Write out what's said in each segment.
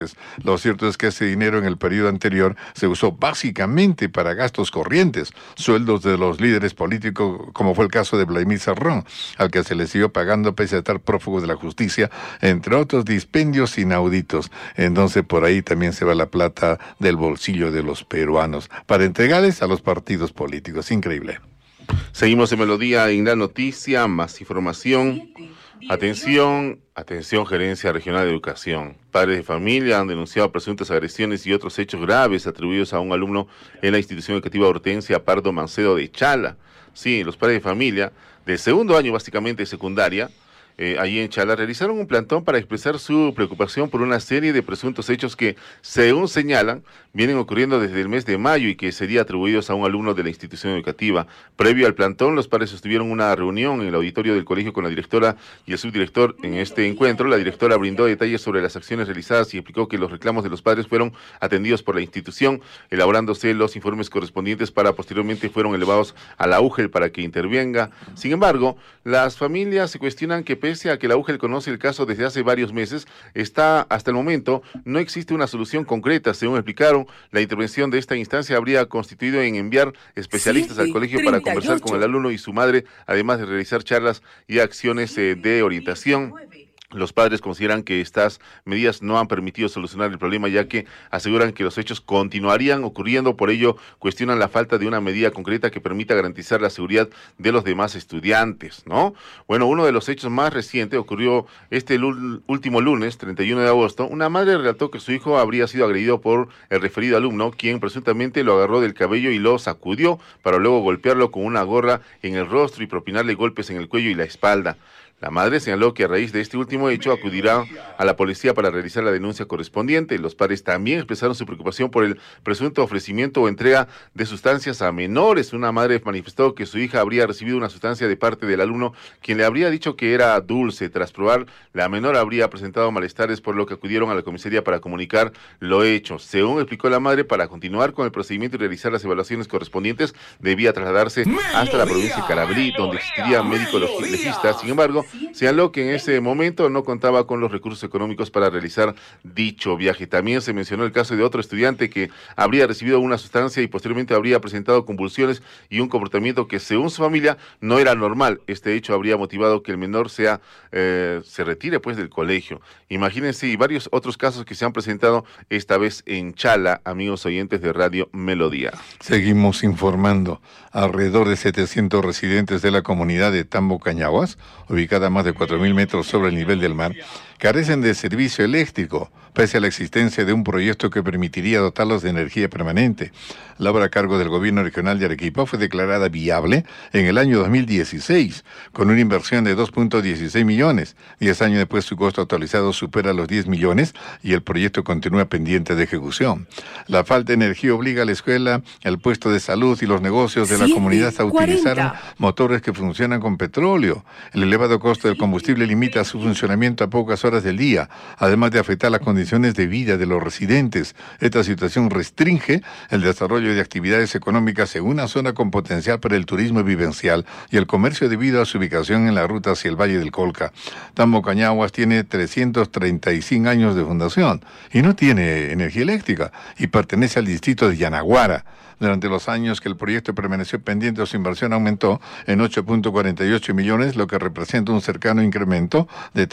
Lo cierto es que ese dinero en el periodo anterior se usó básicamente para gastos corrientes, sueldos de los líderes políticos, como fue el caso de Vladimir Cerrón, al que se le siguió pagando pese a estar prófugo de la justicia, entre otros dispendios inauditos. Entonces por ahí también se va la plata del bolsillo de los peruanos para entregarles a los partidos políticos. Increíble. Seguimos en Melodía en la noticia, más información. Atención, atención, Gerencia Regional de Educación. Padres de familia han denunciado presuntas agresiones y otros hechos graves atribuidos a un alumno en la institución educativa Hortensia Pardo Mancedo de Chala. Sí, los padres de familia del segundo año básicamente de secundaria, allí en Chala, realizaron un plantón para expresar su preocupación por una serie de presuntos hechos que, según señalan, vienen ocurriendo desde el mes de mayo y que serían atribuidos a un alumno de la institución educativa. Previo al plantón, los padres sostuvieron una reunión en el auditorio del colegio con la directora y el subdirector. En este encuentro, la directora brindó detalles sobre las acciones realizadas y explicó que los reclamos de los padres fueron atendidos por la institución, elaborándose los informes correspondientes para posteriormente fueron elevados a la UGEL para que intervenga. Sin embargo, las familias se cuestionan que pese a que la UGEL conoce el caso desde hace varios meses, hasta el momento no existe una solución concreta. Según explicaron, la intervención de esta instancia habría constituido en enviar especialistas al colegio para conversar con el alumno y su madre, además de realizar charlas y acciones de orientación. Los padres consideran que estas medidas no han permitido solucionar el problema, ya que aseguran que los hechos continuarían ocurriendo. Por ello, cuestionan la falta de una medida concreta que permita garantizar la seguridad de los demás estudiantes, ¿no? Bueno, uno de los hechos más recientes ocurrió este último lunes, 31 de agosto. Una madre relató que su hijo habría sido agredido por el referido alumno, quien presuntamente lo agarró del cabello y lo sacudió para luego golpearlo con una gorra en el rostro y propinarle golpes en el cuello y la espalda. La madre señaló que a raíz de este último hecho acudirá a la policía para realizar la denuncia correspondiente. Los padres también expresaron su preocupación por el presunto ofrecimiento o entrega de sustancias a menores. Una madre manifestó que su hija habría recibido una sustancia de parte del alumno, quien le habría dicho que era dulce. Tras probar, la menor habría presentado malestares, por lo que acudieron a la comisaría para comunicar lo hecho. Según explicó la madre, para continuar con el procedimiento y realizar las evaluaciones correspondientes, debía trasladarse hasta la provincia de Carabalí, donde existiría médico legista. Sin embargo, señaló que en ese momento no contaba con los recursos económicos para realizar dicho viaje. También se mencionó el caso de otro estudiante que habría recibido una sustancia y posteriormente habría presentado convulsiones y un comportamiento que, según su familia, no era normal. Este hecho habría motivado que el menor se retire pues del colegio. Imagínense, y varios otros casos que se han presentado esta vez en Chala, amigos oyentes de Radio Melodía. Seguimos informando. Alrededor de 700 residentes de la comunidad de Tambo Cañaguas, ubicada a más de 4.000 metros sobre el nivel del mar, carecen de servicio eléctrico, pese a la existencia de un proyecto que permitiría dotarlos de energía permanente. La obra a cargo del gobierno regional de Arequipa fue declarada viable en el año 2016, con una inversión de 2.16 millones. 10 años después, su costo actualizado supera los 10 millones y el proyecto continúa pendiente de ejecución. La falta de energía obliga a la escuela, el puesto de salud y los negocios de la comunidad a utilizar motores que funcionan con petróleo. El elevado costo del combustible limita su funcionamiento a pocas horas del día, además de afectar las condiciones de vida de los residentes. Esta situación restringe el desarrollo de actividades económicas en una zona con potencial para el turismo vivencial y el comercio debido a su ubicación en la ruta hacia el Valle del Colca. Tambo Cañaguas tiene 335 años de fundación y no tiene energía eléctrica y pertenece al distrito de Yanaguara. Durante los años que el proyecto permaneció pendiente, su inversión aumentó en 8.48 millones, lo que representa un cercano incremento de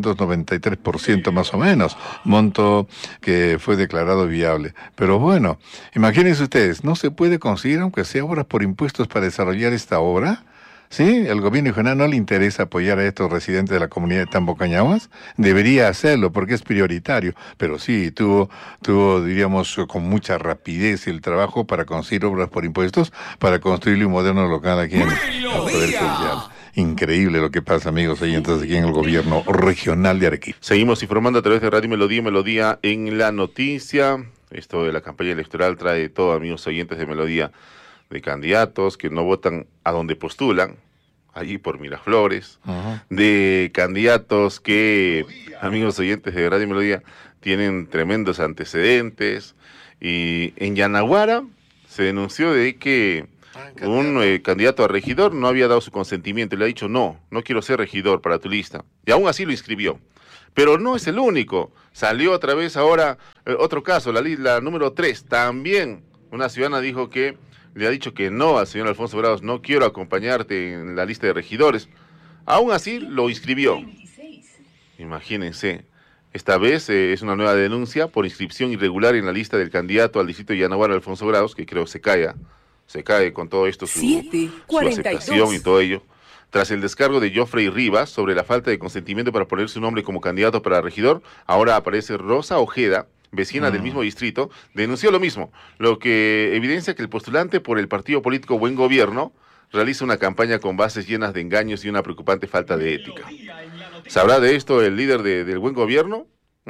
393% más o menos, monto que fue declarado viable. Pero bueno, imagínense ustedes, ¿no se puede conseguir, aunque sea obras por impuestos, para desarrollar esta obra? ¿Sí? ¿El gobierno regional no le interesa apoyar a estos residentes de la comunidad de Tambo Cañaguas? Debería hacerlo porque es prioritario, pero sí, tuvo, diríamos, con mucha rapidez el trabajo para conseguir obras por impuestos, para construir un moderno local aquí en el Poder Judicial. Increíble lo que pasa, amigos oyentes, aquí en el gobierno regional de Arequipa. Seguimos informando a través de Radio Melodía, Melodía en la noticia. Esto de la campaña electoral trae todo, amigos oyentes de Melodía, de candidatos que no votan a donde postulan, allí por Miraflores, de candidatos que, amigos oyentes de Radio Melodía, tienen tremendos antecedentes. Y en Yanaguara se denunció de que un candidato a regidor no había dado su consentimiento y le ha dicho, no quiero ser regidor para tu lista. Y aún así lo inscribió. Pero no es el único. Salió otra vez ahora otro caso, la número 3. También una ciudadana dijo que le ha dicho que no al señor Alfonso Grados, no quiero acompañarte en la lista de regidores. Aún así lo inscribió. Imagínense. Esta vez es una nueva denuncia por inscripción irregular en la lista del candidato al distrito de Yanaguara, Alfonso Grados, que creo se cae con todo esto, su aceptación y todo ello. Tras el descargo de Joffrey Rivas sobre la falta de consentimiento para poner su nombre como candidato para regidor, ahora aparece Rosa Ojeda, vecina del mismo distrito, denunció lo mismo, lo que evidencia que el postulante por el partido político Buen Gobierno realiza una campaña con bases llenas de engaños y una preocupante falta de ética. ¿Sabrá de esto el líder del Buen Gobierno?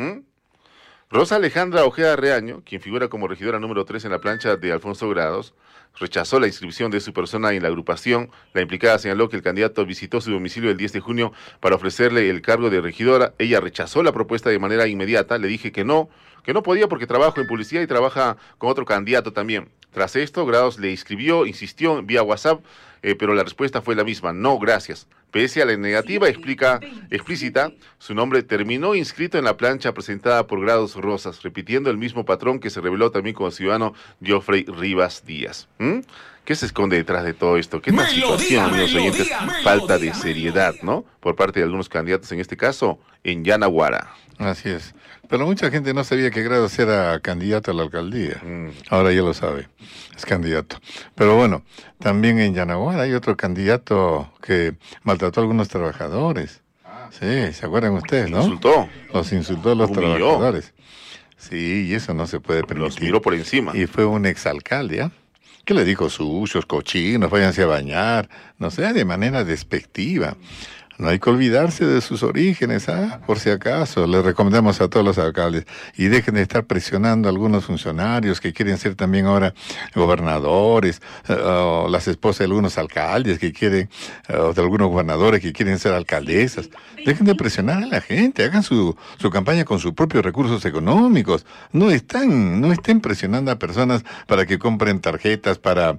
Rosa Alejandra Ojeda Reaño, quien figura como regidora número 3 en la plancha de Alfonso Grados, rechazó la inscripción de su persona en la agrupación. La implicada señaló que el candidato visitó su domicilio el 10 de junio para ofrecerle el cargo de regidora. Ella rechazó la propuesta de manera inmediata. Le dije que no podía porque trabajo en publicidad y trabaja con otro candidato también. Tras esto, Grados le escribió, insistió vía WhatsApp, pero la respuesta fue la misma: no, gracias. Pese a la negativa explícita, su nombre terminó inscrito en la plancha presentada por Grados Rosas, repitiendo el mismo patrón que se reveló también con el ciudadano Joffrey Rivas Díaz. ¿Qué se esconde detrás de todo esto? ¿Qué tal situación, amigos oyentes? Falta de seriedad, ¿no? Por parte de algunos candidatos, en este caso, en Yanaguara. Así es. Pero mucha gente no sabía que Grados era candidato a la alcaldía. Ahora ya lo sabe, es candidato. Pero bueno, también en Yanaguara hay otro candidato que maltrató a algunos trabajadores. Sí, ¿se acuerdan ustedes, no? Los insultó a los trabajadores. Sí, y eso no se puede permitir. Los miró por encima. Y fue un exalcalde, ¿ah? ¿Qué le dijo? Sucios, cochinos, váyanse a bañar. No sé, de manera despectiva. No hay que olvidarse de sus orígenes, por si acaso. Les recomendamos a todos los alcaldes. Y dejen de estar presionando a algunos funcionarios que quieren ser también ahora gobernadores, o las esposas de algunos alcaldes que quieren, o de algunos gobernadores que quieren ser alcaldesas. Dejen de presionar a la gente, hagan su campaña con sus propios recursos económicos. No estén presionando a personas para que compren tarjetas para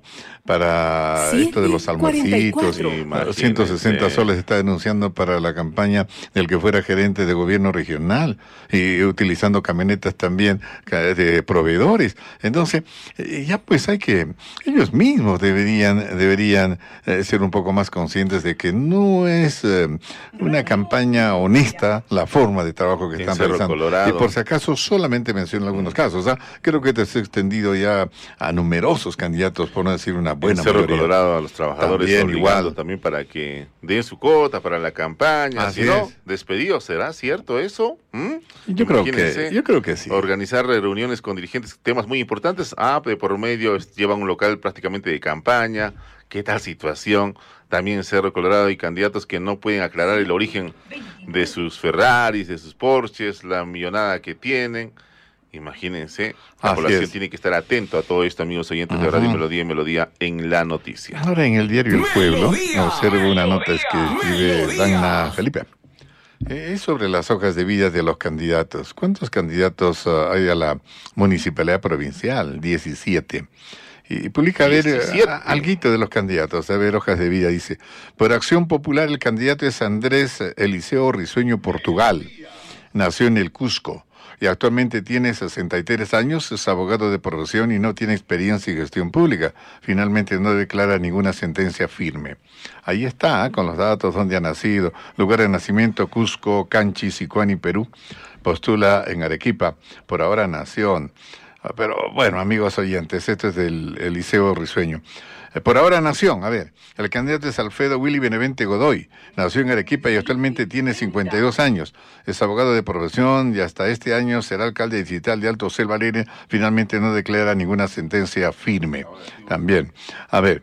esto de los almuercitos. 160 soles está denunciando para la campaña del que fuera gerente de gobierno regional, y utilizando camionetas también de proveedores. Entonces, ya pues ellos mismos deberían ser un poco más conscientes de que no es una campaña honesta la forma de trabajo que están realizando. Y por si acaso solamente menciono algunos casos. Creo que te has extendido ya a numerosos candidatos, por no decir una buena mayoría. Cerro Colorado a los trabajadores también, igual, también para que den su cuota para la campaña. Así si no, es. Despedido. ¿Será cierto eso? Yo creo que sí. Organizar reuniones con dirigentes, temas muy importantes. De por medio llevan un local prácticamente de campaña. ¿Qué tal situación? También en Cerro Colorado hay candidatos que no pueden aclarar el origen de sus Ferraris, de sus Porsches, la millonada que tienen. Imagínense, la población tiene que estar atento a todo esto, amigos oyentes de Radio Melodía y Melodía en la Noticia. Ahora en el diario El Pueblo observo una nota que escribe Dagna Felipe. Es sobre las hojas de vida de los candidatos. ¿Cuántos candidatos hay a la municipalidad provincial? 17. Y publica alguito de los candidatos, a ver, hojas de vida, dice: por Acción Popular el candidato es Andrés Eliseo Risueño Portugal, nació en el Cusco y actualmente tiene 63 años, es abogado de profesión y no tiene experiencia en gestión pública. Finalmente no declara ninguna sentencia firme. Ahí está, con los datos, donde ha nacido, lugar de nacimiento: Cusco, Canchi, Sicuani, Perú. Postula en Arequipa, por ahora Nación. Pero bueno, amigos oyentes, esto es del Eliseo Risueño. Por ahora Nación, a ver, el candidato es Alfredo Willy Benevente Godoy, nació en Arequipa y actualmente tiene 52 años, es abogado de profesión y hasta este año será alcalde distrital de Alto Selva Alegre. Finalmente no declara ninguna sentencia firme. También, a ver,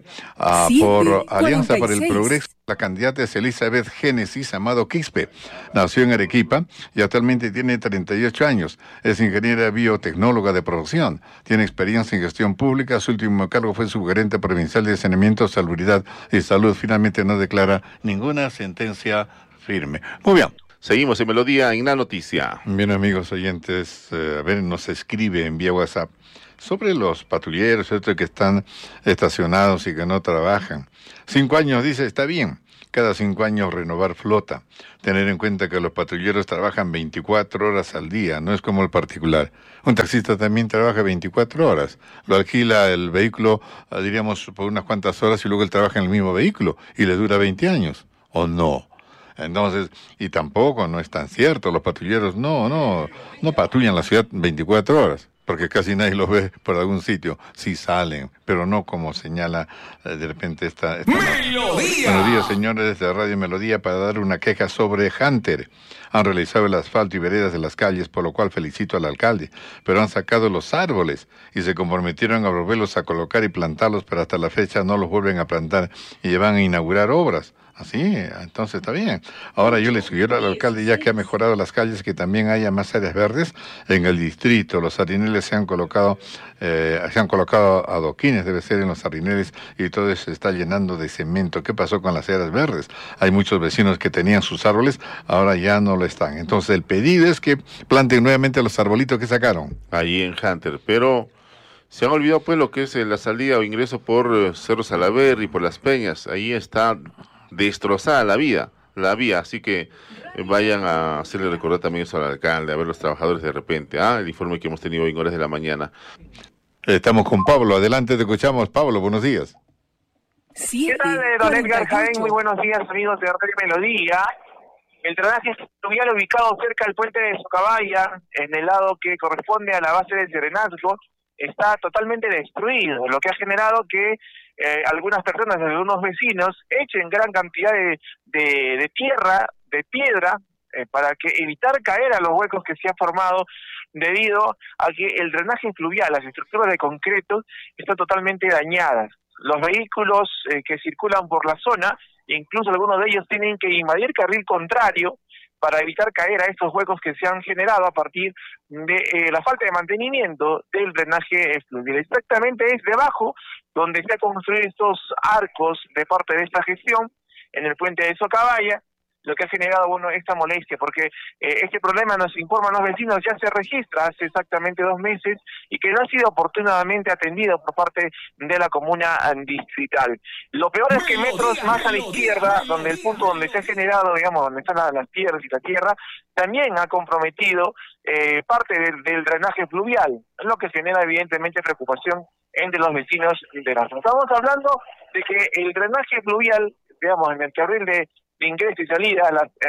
por Alianza para el Progreso, la candidata es Elizabeth Génesis Amado Quispe, nació en Arequipa y actualmente tiene 38 años, es ingeniera biotecnóloga de profesión, tiene experiencia en gestión pública, su último cargo fue subgerente provincial de saneamiento, salubridad y salud. Finalmente no declara ninguna sentencia firme. Muy bien. Seguimos en Melodía en la noticia. Bien, amigos oyentes, nos escribe en vía WhatsApp sobre los patrulleros, estos que están estacionados y que no trabajan. 5 años, dice, está bien. Cada 5 años renovar flota. Tener en cuenta que los patrulleros trabajan 24 horas al día, no es como el particular. Un taxista también trabaja 24 horas. Lo alquila el vehículo, diríamos, por unas cuantas horas y luego él trabaja en el mismo vehículo y le dura 20 años. ¿O no? Entonces, y tampoco, no es tan cierto, los patrulleros no patrullan la ciudad 24 horas, porque casi nadie los ve por algún sitio. Sí salen, pero no como señala de repente esta ¡Melodía! Buenos días, señores de Radio Melodía, para dar una queja sobre Hunter. Han realizado el asfalto y veredas de las calles, por lo cual felicito al alcalde, pero han sacado los árboles y se comprometieron a volverlos a colocar y plantarlos, pero hasta la fecha no los vuelven a plantar y van a inaugurar obras. Así, entonces está bien. Ahora yo le sugiero al alcalde, ya que ha mejorado las calles, que también haya más áreas verdes en el distrito. Los sardineles se han colocado adoquines, debe ser en los sardineles, y todo eso se está llenando de cemento. ¿Qué pasó con las áreas verdes? Hay muchos vecinos que tenían sus árboles, ahora ya no lo están. Entonces el pedido es que planten nuevamente los arbolitos que sacaron. Allí en Hunter, pero se han olvidado pues lo que es la salida o ingreso por Cerro Salaverry y por Las Peñas. Ahí está destrozada la vía, así que vayan a hacerle recordar también eso al alcalde, a ver los trabajadores de repente, el informe que hemos tenido hoy en horas de la mañana. Estamos con Pablo, adelante, te escuchamos. Pablo, buenos días. ¿Qué tal, don Edgar Jaén? Muy buenos días, amigos de Radio Melodía. El drenaje fluvial ubicado cerca del puente de Socabaya, en el lado que corresponde a la base del Serenazgo, está totalmente destruido, lo que ha generado que algunas personas, algunos vecinos, echen gran cantidad de tierra, de piedra, para evitar caer a los huecos que se han formado debido a que el drenaje fluvial, las estructuras de concreto, están totalmente dañadas. Los vehículos que circulan por la zona, incluso algunos de ellos tienen que invadir carril contrario para evitar caer a estos huecos que se han generado a partir de la falta de mantenimiento del drenaje fluvial. Exactamente es debajo donde se han construido estos arcos de parte de esta gestión, en el puente de Socabaya, lo que ha generado esta molestia, porque este problema, nos informan los vecinos, ya se registra hace exactamente 2 meses y que no ha sido oportunamente atendido por parte de la comuna distrital. Lo peor es que metros más a la izquierda, donde el punto donde se ha generado, digamos, donde están las piedras y la tierra, también ha comprometido parte del drenaje fluvial, lo que genera evidentemente preocupación entre los vecinos de la zona. Estamos hablando de que el drenaje fluvial, digamos, en el carril de ingreso y salida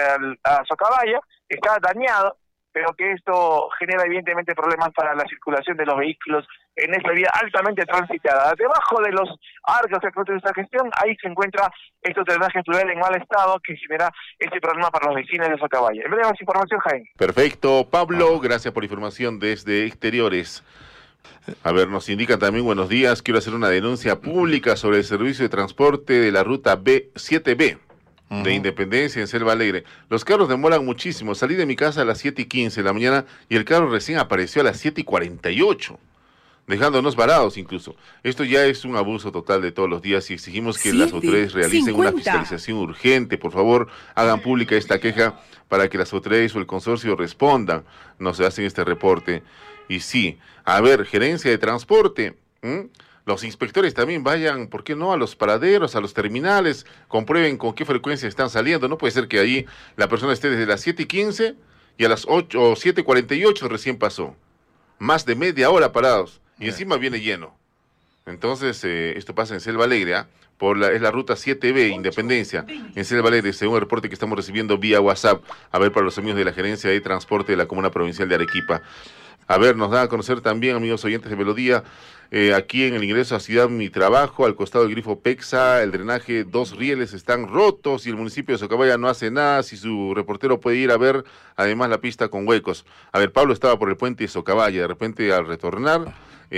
a Socabaya está dañado, pero que esto genera evidentemente problemas para la circulación de los vehículos en esta vía altamente transitada. Debajo de los arcos que construye esta gestión, ahí se encuentra estos drenajes fluviales en mal estado que genera este problema para los vecinos de Socabaya. En vez de más información, Jaime. Perfecto, Pablo, gracias por la información desde Exteriores. A ver, nos indican también, buenos días, quiero hacer una denuncia pública sobre el servicio de transporte de la ruta B7B. De Independencia en Selva Alegre. Los carros demoran muchísimo. Salí de mi casa a las 7:15 de la mañana y el carro recién apareció a las 7:48, dejándonos varados incluso. Esto ya es un abuso total de todos los días y exigimos que las autoridades realicen una fiscalización urgente. Por favor, hagan pública esta queja para que las autoridades o el consorcio respondan. Nos hacen este reporte. Y sí, a ver, gerencia de transporte, los inspectores también vayan, ¿por qué no?, a los paraderos, a los terminales, comprueben con qué frecuencia están saliendo. No puede ser que ahí la persona esté desde las 7:15 y a las 8 o 7:48 recién pasó. Más de media hora parados y encima viene lleno. Entonces, esto pasa en Selva Alegre, es la ruta 7B, Independencia, en Selva Alegre, según el reporte que estamos recibiendo vía WhatsApp. A ver, para los amigos de la Gerencia de Transporte de la Comuna Provincial de Arequipa. A ver, nos da a conocer también, amigos oyentes de Melodía, aquí en el ingreso a Ciudad Mi Trabajo, al costado del grifo Pexa, el drenaje, 2 rieles están rotos y el municipio de Socabaya no hace nada. Si su reportero puede ir a ver, además, la pista con huecos. A ver, Pablo estaba por el puente de Socabaya, de repente al retornar,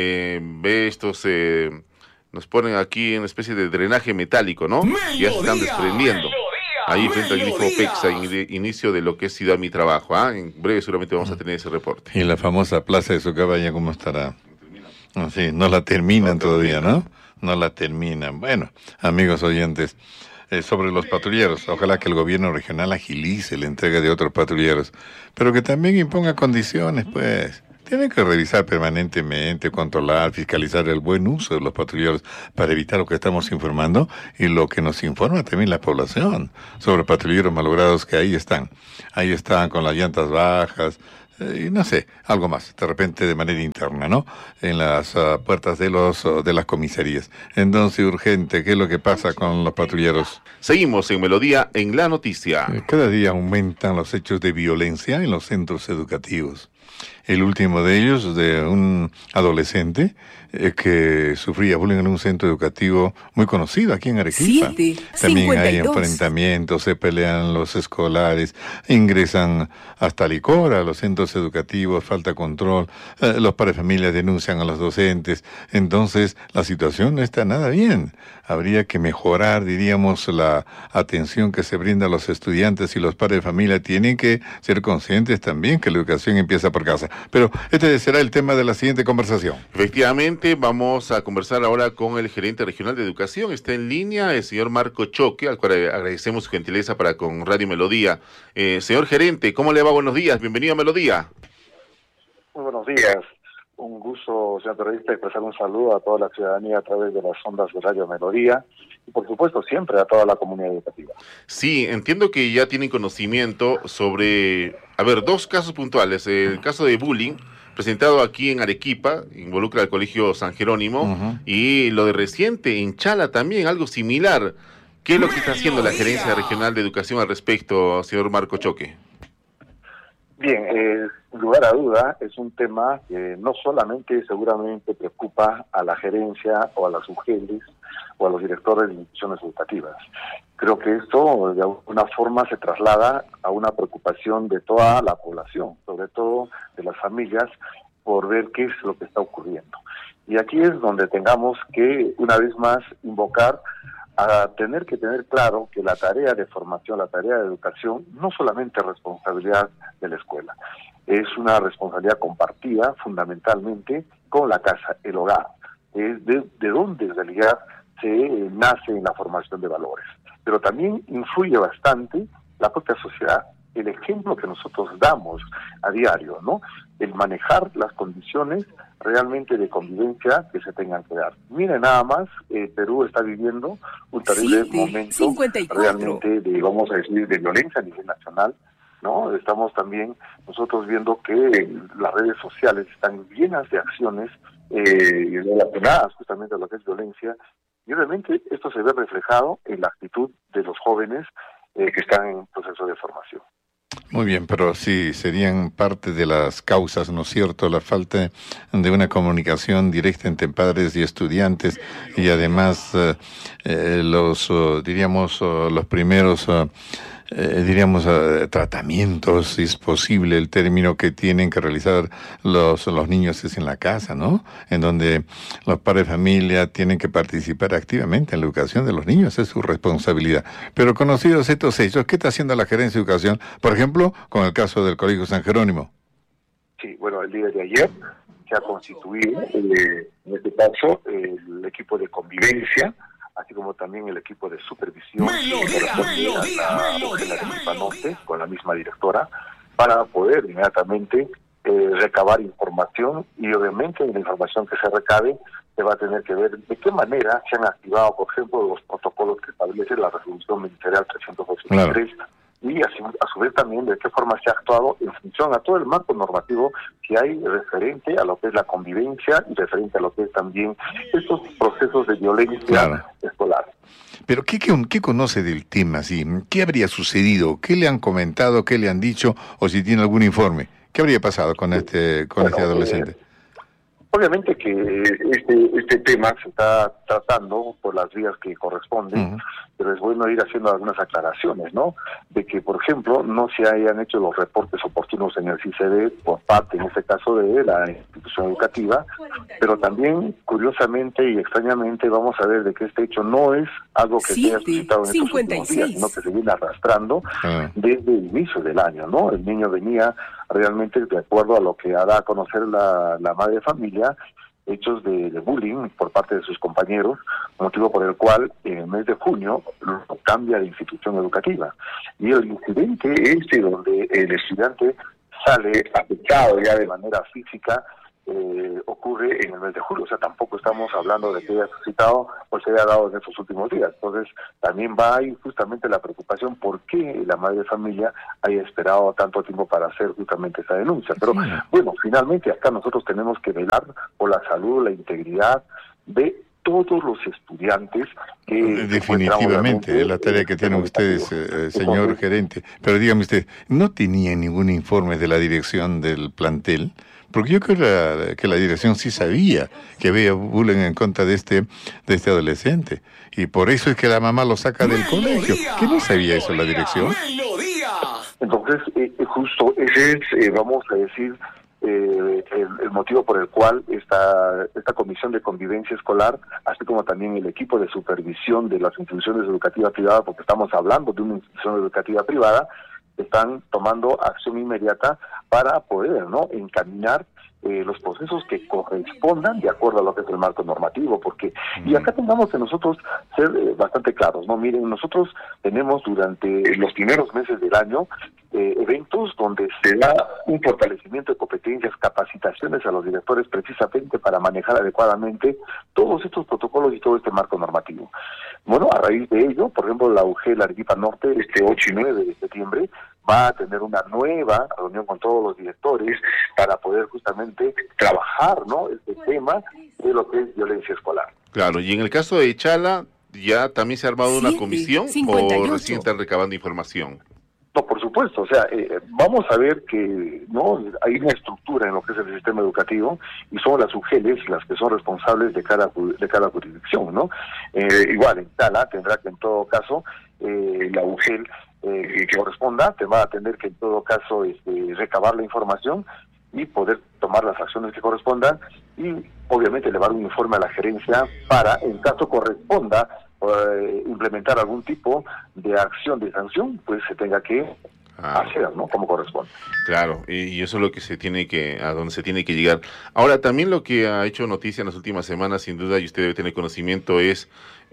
ve estos, nos ponen aquí una especie de drenaje metálico, ¿no? Y ya se están desprendiendo. Ahí frente al grifo Pexa, inicio de lo que es Ciudad Mi Trabajo. En breve seguramente vamos a tener ese reporte. Y la famosa plaza de Socabaya, ¿cómo estará? Sí, no la terminan todavía, ¿no? No la terminan. Bueno, amigos oyentes, sobre los patrulleros. Ojalá que el gobierno regional agilice la entrega de otros patrulleros, pero que también imponga condiciones, pues. Tienen que revisar permanentemente, controlar, fiscalizar el buen uso de los patrulleros para evitar lo que estamos informando y lo que nos informa también la población sobre patrulleros malogrados que ahí están con las llantas bajas, y no sé, algo más, de repente de manera interna, ¿no? En las puertas de las comisarías. Entonces, urgente, ¿qué es lo que pasa con los patrulleros? Seguimos en Melodía en la noticia. Cada día aumentan los hechos de violencia en los centros educativos. El último de ellos, de un adolescente que sufría bullying en un centro educativo muy conocido aquí en Arequipa. También 52. Hay enfrentamientos, se pelean los escolares, ingresan hasta licor a los centros educativos, falta control, los padres de familia denuncian a los docentes. Entonces, la situación no está nada bien. Habría que mejorar, diríamos, la atención que se brinda a los estudiantes, y los padres de familia tienen que ser conscientes también que la educación empieza por casa. Pero este será el tema de la siguiente conversación. Efectivamente, vamos a conversar ahora con el gerente regional de educación. Está en línea el señor Marco Choque, al cual agradecemos su gentileza para con Radio Melodía. Señor gerente, ¿cómo le va? Buenos días, bienvenido a Melodía. Muy buenos días. Un gusto, señor periodista, expresar un saludo a toda la ciudadanía a través de las ondas de Radio Melodía y, por supuesto, siempre a toda la comunidad educativa. Sí, entiendo que ya tienen conocimiento sobre, dos casos puntuales. El caso de bullying presentado aquí en Arequipa, involucra al Colegio San Jerónimo, y lo de reciente en Chala también, algo similar. ¿Qué es lo que está haciendo la Gerencia Regional de Educación al respecto, señor Marco Choque? Bien, sin lugar a duda, es un tema que no solamente seguramente preocupa a la gerencia o a las UGELs o a los directores de instituciones educativas. Creo que esto de alguna forma se traslada a una preocupación de toda la población, sobre todo de las familias, por ver qué es lo que está ocurriendo. Y aquí es donde tengamos que, una vez más, invocar a tener que tener claro que la tarea de formación, la tarea de educación, no solamente es responsabilidad de la escuela, es una responsabilidad compartida fundamentalmente con la casa, el hogar, es de donde en realidad se nace en la formación de valores. Pero también influye bastante la propia sociedad, el ejemplo que nosotros damos a diario, ¿no? El manejar las condiciones realmente de convivencia que se tengan que dar. Miren nada más, Perú está viviendo un terrible momento 54. Realmente de, vamos a decir, de violencia a nivel nacional, ¿no? Estamos también nosotros viendo que las redes sociales están llenas de acciones relacionadas justamente a lo que es violencia, y obviamente esto se ve reflejado en la actitud de los jóvenes que están en proceso de formación. Muy bien, pero sí, serían parte de las causas, ¿no es cierto?, la falta de una comunicación directa entre padres y estudiantes, y además los primeros tratamientos, si es posible el término, que tienen que realizar los niños es en la casa, ¿no? En donde los padres de familia tienen que participar activamente en la educación de los niños, es su responsabilidad. Pero conocidos estos hechos, ¿qué está haciendo la Gerencia de Educación, por ejemplo, con el caso del Colegio San Jerónimo? Sí, bueno, el día de ayer se ha constituido, en este caso, el equipo de convivencia, así como también el equipo de supervisión con la misma directora, para poder inmediatamente recabar información, y obviamente en la información que se recabe se va a tener que ver de qué manera se han activado, por ejemplo, los protocolos que establece la resolución ministerial 383, claro. Y a su vez también de qué forma se ha actuado en función a todo el marco normativo que hay referente a lo que es la convivencia y referente a lo que es también estos procesos de violencia escolar. Pero ¿qué conoce del tema? ¿Sí? ¿Qué habría sucedido? ¿Qué le han comentado? ¿Qué le han dicho? O si tiene algún informe. ¿Qué habría pasado con este adolescente? Obviamente que este tema se está tratando por las vías que corresponden, pero es bueno ir haciendo algunas aclaraciones, ¿no? De que, por ejemplo, no se hayan hecho los reportes oportunos en el CICD por parte, en este caso, de la institución educativa, pero también, curiosamente y extrañamente, vamos a ver de que este hecho no es algo que se haya suscitado en estos últimos días, sino que se viene arrastrando desde el inicio del año, ¿no? El niño venía realmente de acuerdo a lo que hará a conocer la madre de familia, hechos de bullying por parte de sus compañeros, motivo por el cual en el mes de junio cambia de institución educativa. Y el incidente donde el estudiante sale afectado ya de manera física, ocurre en el mes de julio. O sea, tampoco estamos hablando de que haya suscitado o se haya dado en estos últimos días. Entonces, también va ahí justamente la preocupación por qué la madre de familia haya esperado tanto tiempo para hacer justamente esa denuncia. Pero, bueno, finalmente acá nosotros tenemos que velar por la salud, la integridad de todos los estudiantes que... Definitivamente, es la tarea que tienen ustedes, señor gerente. Pero dígame usted, ¿no tenía ningún informe de la dirección del plantel? Porque yo creo que la dirección sí sabía que había bullying en contra de este adolescente. Y por eso es que la mamá lo saca del colegio. ¿Qué no sabía eso la dirección? Entonces, justo ese es, vamos a decir, el motivo por el cual esta comisión de convivencia escolar, así como también el equipo de supervisión de las instituciones educativas privadas, porque estamos hablando de una institución educativa privada, están tomando acción inmediata para poder encaminar los procesos que correspondan de acuerdo a lo que es el marco normativo, porque y acá tengamos que nosotros ser bastante claros, miren, nosotros tenemos durante los primeros meses del año eventos donde se da un fortalecimiento de competencias, capacitaciones a los directores precisamente para manejar adecuadamente todos estos protocolos y todo este marco normativo. Bueno, a raíz de ello, por ejemplo, la UGEL Arequipa Norte, 8 y 9 de septiembre, va a tener una nueva reunión con todos los directores para poder justamente trabajar, este tema de lo que es violencia escolar. Claro, y en el caso de Chala, ¿ya también se ha armado una comisión 58. O recién están recabando información? No, por supuesto, o sea, vamos a ver que hay una estructura en lo que es el sistema educativo y son las UGELes las que son responsables de cada jurisdicción, ¿no? Igual, en Tala tendrá que en todo caso la UGEL que corresponda, te va a tener que en todo caso recabar la información y poder tomar las acciones que correspondan y obviamente elevar un informe a la gerencia para, en caso corresponda, implementar algún tipo de acción de sanción, pues se tenga que hacer, como corresponde. Claro, y eso es lo que a donde se tiene que llegar. Ahora, también lo que ha hecho noticia en las últimas semanas, sin duda, y usted debe tener conocimiento, es,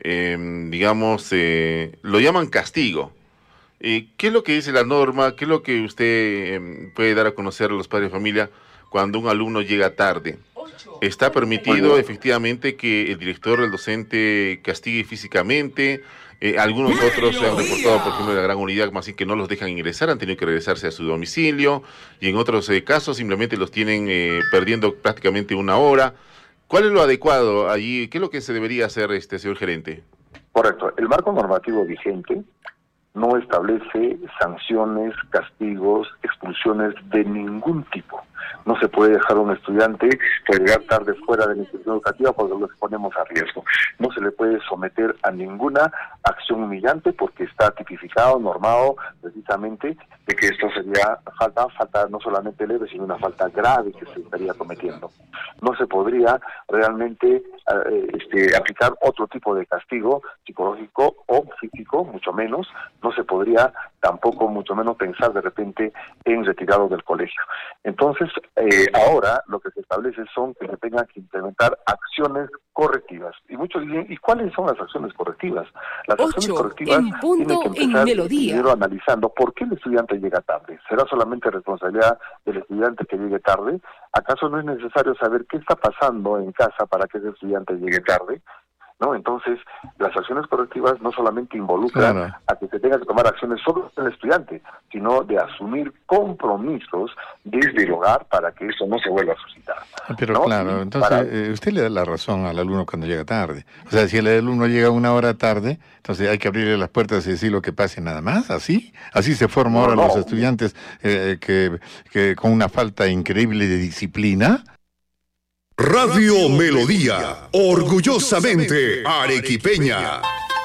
lo llaman castigo. ¿Qué es lo que dice la norma? ¿Qué es lo que usted puede dar a conocer a los padres de familia cuando un alumno llega tarde? ¿Está permitido efectivamente que el director o el docente castigue físicamente? Algunos otros se han reportado, por ejemplo, de la gran unidad, más así que no los dejan ingresar, han tenido que regresarse a su domicilio, y en otros casos simplemente los tienen perdiendo prácticamente una hora. ¿Cuál es lo adecuado allí? ¿Qué es lo que se debería hacer, señor gerente? Correcto. El marco normativo vigente no establece sanciones, castigos, expulsiones de ningún tipo. No se puede dejar a un estudiante llegar tarde fuera de la institución educativa porque lo exponemos a riesgo. No se le puede someter a ninguna acción humillante porque está tipificado, normado precisamente de que esto sería falta no solamente leve, sino una falta grave que se estaría cometiendo. No se podría realmente aplicar otro tipo de castigo psicológico o físico, mucho menos. No se podría tampoco, mucho menos, pensar de repente en retirado del colegio. Entonces, ahora lo que se establece son que se tengan que implementar acciones correctivas. Y muchos dicen, ¿y cuáles son las acciones correctivas? Las acciones correctivas tienen que empezar primero analizando por qué el estudiante llega tarde. ¿Será solamente responsabilidad del estudiante que llegue tarde? ¿Acaso no es necesario saber qué está pasando en casa para que ese estudiante llegue tarde? Entonces, las acciones correctivas no solamente involucran a que se tenga que tomar acciones sobre el estudiante, sino de asumir compromisos desde el hogar para que eso no se vuelva a suscitar. Pero claro, entonces usted le da la razón al alumno cuando llega tarde. O sea, si el alumno llega una hora tarde, entonces hay que abrirle las puertas y decir lo que pase nada más, ¿así se forman ahora los estudiantes que con una falta increíble de disciplina. Radio Melodía, orgullosamente arequipeña.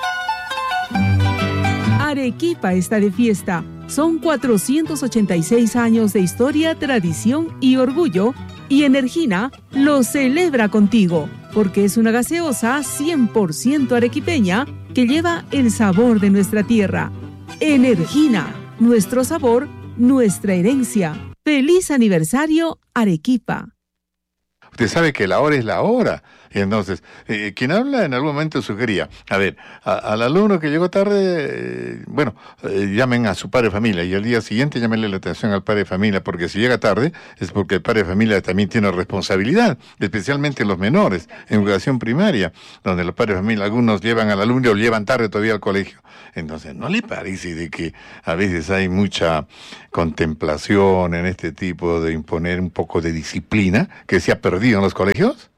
Arequipa está de fiesta. Son 486 años de historia, tradición y orgullo, y Energina lo celebra contigo, porque es una gaseosa 100% arequipeña que lleva el sabor de nuestra tierra. Energina, nuestro sabor, nuestra herencia. ¡Feliz aniversario, Arequipa! Usted sabe que la hora es la hora. Y entonces, quien habla en algún momento sugería, a ver, al alumno que llegó tarde, llamen a su padre de familia y al día siguiente llámenle la atención al padre de familia, porque si llega tarde es porque el padre de familia también tiene responsabilidad, especialmente los menores, en educación primaria, donde los padres de familia, algunos llevan al alumno o llevan tarde todavía al colegio. Entonces, ¿no le parece de que a veces hay mucha contemplación en este tipo de imponer un poco de disciplina que se ha perdido en los colegios?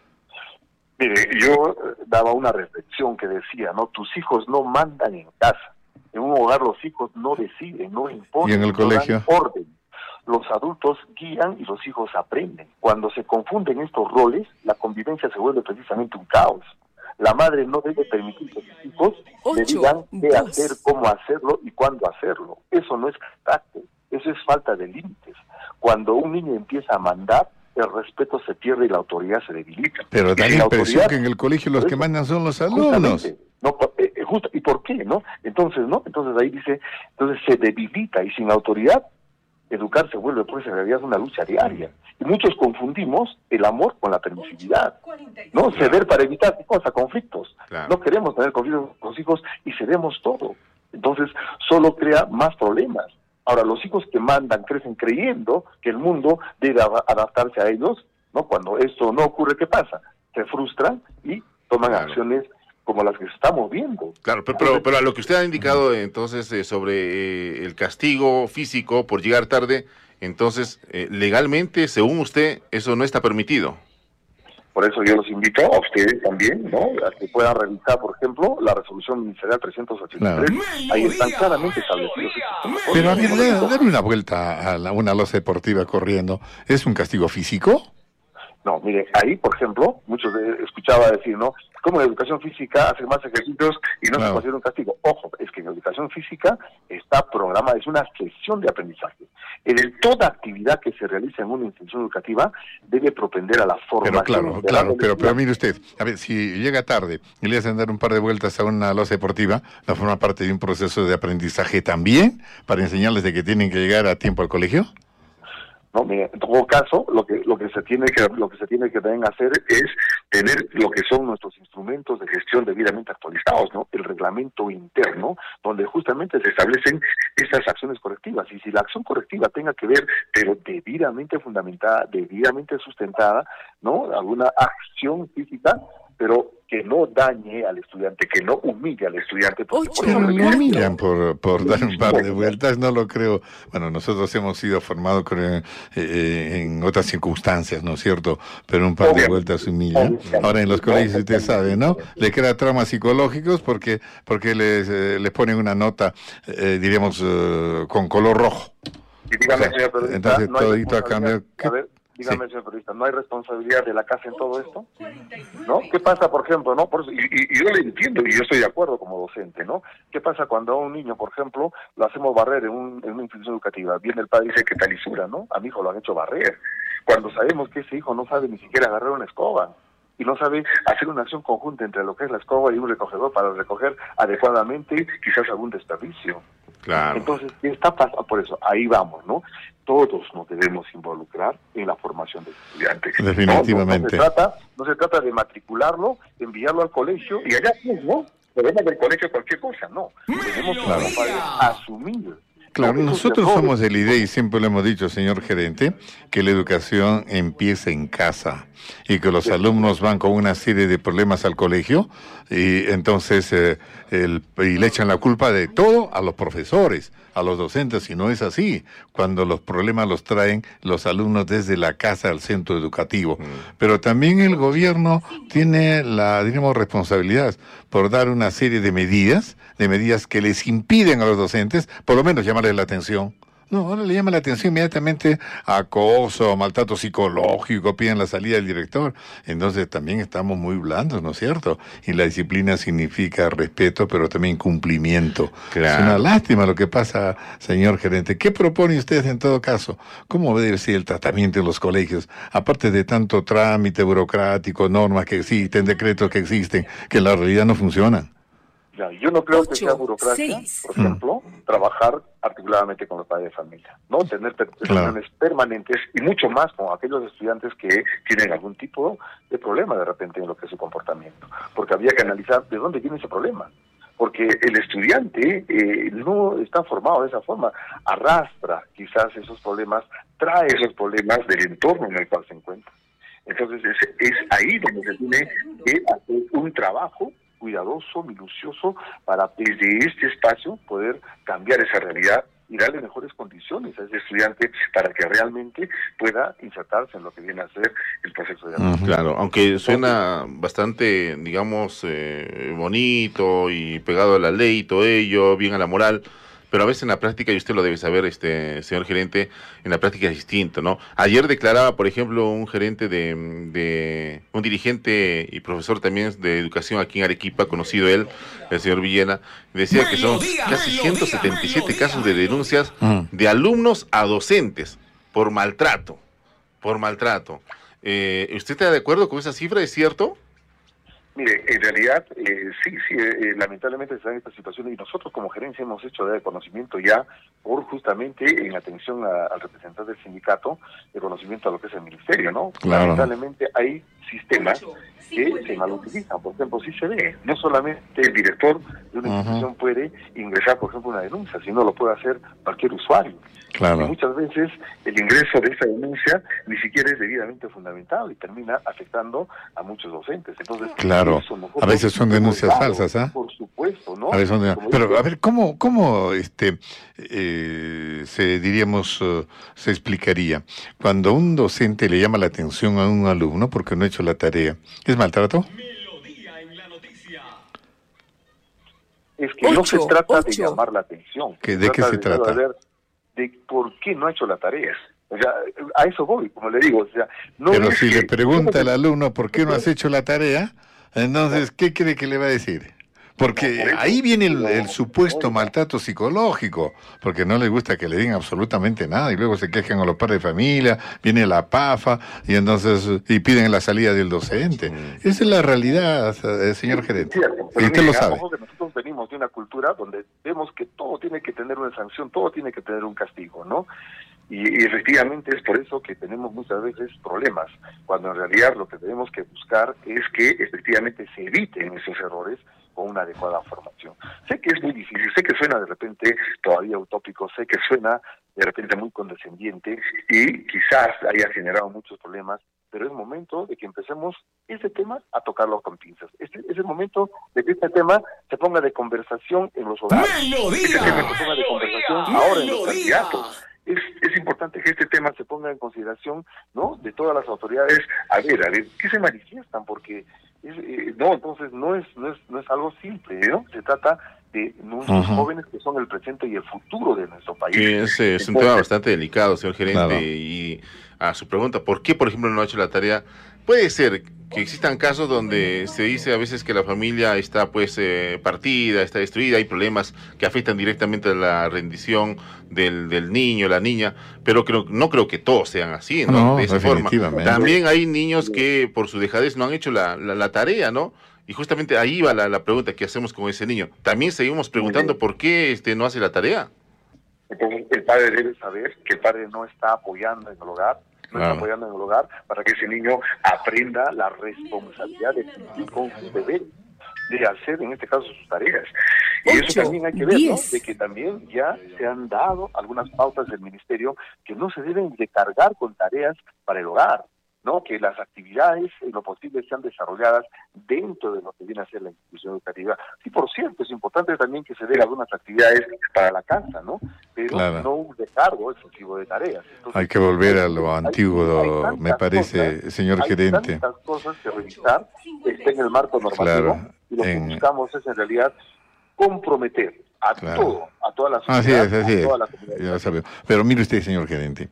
Mire, yo daba una reflexión que decía, ¿no? Tus hijos no mandan en casa. En un hogar los hijos no deciden, no imponen. ¿Y en el colegio? No dan orden. Los adultos guían y los hijos aprenden. Cuando se confunden estos roles, la convivencia se vuelve precisamente un caos. La madre no debe permitir que sus hijos le digan qué hacer, cómo hacerlo y cuándo hacerlo. Eso no es carácter, eso es falta de límites. Cuando un niño empieza a mandar, el respeto se pierde y la autoridad se debilita. Pero da la impresión que en el colegio los que mandan son los alumnos. No, justo, ¿y por qué? ¿No? Entonces ahí dice, se debilita y sin autoridad, educar se vuelve pues en realidad una lucha diaria. Y muchos confundimos el amor con la permisividad, ¿no? Ceder para evitar, ¿qué cosa? Conflictos. Claro. No queremos tener conflictos con los hijos y cedemos todo. Entonces, solo crea más problemas. Ahora, los hijos que mandan crecen creyendo que el mundo debe adaptarse a ellos, ¿no? Cuando esto no ocurre, ¿qué pasa? Se frustran y toman acciones como las que estamos viendo. Claro, pero a lo que usted ha indicado entonces sobre el castigo físico por llegar tarde, entonces legalmente, según usted, eso no está permitido. Por eso yo los invito a ustedes también, ¿no? A que puedan revisar, por ejemplo, la resolución ministerial 383. Claro. Ahí están claramente establecidos. Pero a ver, dale una vuelta a una losa deportiva corriendo. ¿Es un castigo físico? No, mire, ahí, por ejemplo, muchos escuchaba decir, ¿no? Como en educación física hace más ejercicios y no se considera un castigo. Ojo, es que en educación física está programada, es una sesión de aprendizaje. Toda actividad que se realiza en una institución educativa debe propender a la formación. Pero mire usted, a ver, si llega tarde y le hacen dar un par de vueltas a una losa deportiva, ¿no forma parte de un proceso de aprendizaje también para enseñarles de que tienen que llegar a tiempo al colegio? No, mira, en todo caso, lo que se tiene que también hacer es tener lo que son nuestros instrumentos de gestión debidamente actualizados, ¿no? El reglamento interno, donde justamente se establecen estas acciones correctivas. Y si la acción correctiva tenga que ver, pero debidamente fundamentada, debidamente sustentada, ¿no? Alguna acción física, pero que no dañe al estudiante, que no humille al estudiante. Pero lo humillan por dar un par de vueltas, no lo creo. Bueno, nosotros hemos sido formados en otras circunstancias, ¿no es cierto? Pero un par de vueltas humillan. Ahora en los colegios usted sabe, ¿no? Le crea traumas psicológicos porque les ponen una nota, diríamos, con color rojo. Y dígame, señor periodista, entonces no todito a cambio... Dígame, señor periodista, ¿no hay responsabilidad de la casa en todo esto? ¿No? ¿Qué pasa, por ejemplo, no? Y yo le entiendo y yo estoy de acuerdo como docente, ¿no? ¿Qué pasa cuando a un niño, por ejemplo, lo hacemos barrer en una institución educativa? Viene el padre y dice que talisura, ¿no? A mi hijo lo han hecho barrer. Cuando sabemos que ese hijo no sabe ni siquiera agarrar una escoba y no sabe hacer una acción conjunta entre lo que es la escoba y un recogedor para recoger adecuadamente quizás algún desperdicio. Claro. Entonces, ¿qué está pasando? Por eso, ahí vamos, ¿no? Todos nos debemos involucrar en la formación del estudiante. Definitivamente. No se trata de matricularlo, enviarlo al colegio y allá mismo, podemos del colegio cualquier cosa, no. Tenemos que asumir. Claro, nosotros somos de la idea, y siempre lo hemos dicho, señor gerente, que la educación empieza en casa y que los alumnos van con una serie de problemas al colegio y entonces y le echan la culpa de todo a los profesores, a los docentes, y no es así, cuando los problemas los traen los alumnos desde la casa al centro educativo. Pero también el gobierno tiene la, digamos, responsabilidad por dar una serie de medidas que les impiden a los docentes, por lo menos llamarles la atención. No, ahora le llama la atención inmediatamente a acoso, maltrato psicológico, piden la salida del director. Entonces también estamos muy blandos, ¿no es cierto? Y la disciplina significa respeto, pero también cumplimiento. Claro. Es una lástima lo que pasa, señor gerente. ¿Qué propone usted en todo caso? ¿Cómo debe ser el tratamiento en los colegios? Aparte de tanto trámite burocrático, normas que existen, decretos que existen, que en la realidad no funcionan. Ya, yo no creo que sea burocracia, por ejemplo, trabajar articuladamente con los padres de familia, ¿no? Tener reuniones permanentes y mucho más con aquellos estudiantes que tienen algún tipo de problema de repente en lo que es su comportamiento, porque habría que analizar de dónde viene ese problema, porque el estudiante no está formado de esa forma, arrastra quizás esos problemas, trae esos problemas del entorno en el cual se encuentra. Entonces es ahí donde se tiene que hacer un trabajo cuidadoso, minucioso, para desde este espacio poder cambiar esa realidad y darle mejores condiciones a ese estudiante para que realmente pueda insertarse en lo que viene a ser el proceso de aprendizaje. Claro, aunque suena bastante, digamos, bonito y pegado a la ley y todo ello, bien a la moral, pero a veces en la práctica, y usted lo debe saber, señor gerente, en la práctica es distinto, ¿no? Ayer declaraba, por ejemplo, un gerente un dirigente y profesor también de educación aquí en Arequipa, conocido él, el señor Villena, decía que son casi 177 casos de denuncias de alumnos a docentes por maltrato. ¿Usted está de acuerdo con esa cifra? ¿Es cierto? Mire, en realidad, sí, lamentablemente se dan estas situaciones y nosotros como gerencia hemos hecho de conocimiento ya por justamente en atención al representante del sindicato, de conocimiento a lo que es el ministerio, ¿no? Claro. Lamentablemente hay sistemas que se malutilizan, por ejemplo, sí se ve, no solamente el director de una institución puede ingresar, por ejemplo, una denuncia, sino lo puede hacer cualquier usuario. Claro. Y muchas veces el ingreso de esa denuncia ni siquiera es debidamente fundamentado y termina afectando a muchos docentes. Entonces, claro, a veces son denuncias falsas, ¿ah? Por supuesto, ¿no? A veces pero a ver, ¿cómo se explicaría cuando un docente le llama la atención a un alumno porque no ha hecho la tarea? ¿Es maltrato? Es que no se trata de llamar la atención. ¿De qué se trata? De por qué no ha hecho las tareas. O sea, a eso voy, como le digo. O sea, no. Pero si le pregunta al alumno por qué no has hecho la tarea, entonces, ¿qué cree que le va a decir? Porque ahí viene el supuesto maltrato psicológico, porque no les gusta que le digan absolutamente nada y luego se quejan a los padres de familia, viene la PAFA y entonces piden la salida del docente. Esa es la realidad, señor gerente. Y usted lo sabe. Nosotros venimos de una cultura donde vemos que todo tiene que tener una sanción, todo tiene que tener un castigo, ¿no? Y efectivamente es por eso que tenemos muchas veces problemas, cuando en realidad lo que tenemos que buscar es que efectivamente se eviten esos errores con una adecuada formación. Sé que es muy difícil, sé que suena de repente todavía utópico, sé que suena de repente muy condescendiente y quizás haya generado muchos problemas, pero es momento de que empecemos ese tema a tocarlo con pinzas. Es el momento de que este tema se ponga de conversación en los hogares. Este tema se ponga de conversación ahora en los candidatos. Es importante que este tema se ponga en consideración, ¿no?, de todas las autoridades. A ver, ¿qué se manifiestan? Porque entonces no es algo simple, ¿no? Se trata de nuestros jóvenes que son el presente y el futuro de nuestro país. Sí, es un tema bastante delicado, señor gerente, claro. Y a su pregunta, ¿por qué, por ejemplo, no ha hecho la tarea? Puede ser que existan casos donde se dice a veces que la familia está partida, está destruida, hay problemas que afectan directamente a la rendición del niño, la niña, pero no creo que todos sean así, ¿no? De esa forma. También hay niños que por su dejadez no han hecho la tarea, ¿no? Y justamente ahí va la pregunta que hacemos con ese niño. También seguimos preguntando por qué no hace la tarea. Entonces el padre debe saber que el padre no está apoyando en el hogar, está apoyando en el hogar para que ese niño aprenda la responsabilidad de cumplir con su deber, de hacer en este caso sus tareas. Y eso también hay que ver, ¿no?, de que también ya se han dado algunas pautas del ministerio que no se deben de cargar con tareas para el hogar, ¿no?, que las actividades en lo posible sean desarrolladas dentro de lo que viene a ser la institución educativa. Sí, por cierto, es importante también que se den algunas actividades para la casa, ¿no?, pero no un descargo excesivo de tareas. Entonces, hay que volver a lo antiguo, me parece, señor gerente. Hay tantas cosas que revisar, está en el marco normativo, y lo que buscamos es en realidad comprometer a toda la sociedad, así es. Toda la comunidad. Pero mire usted, señor gerente,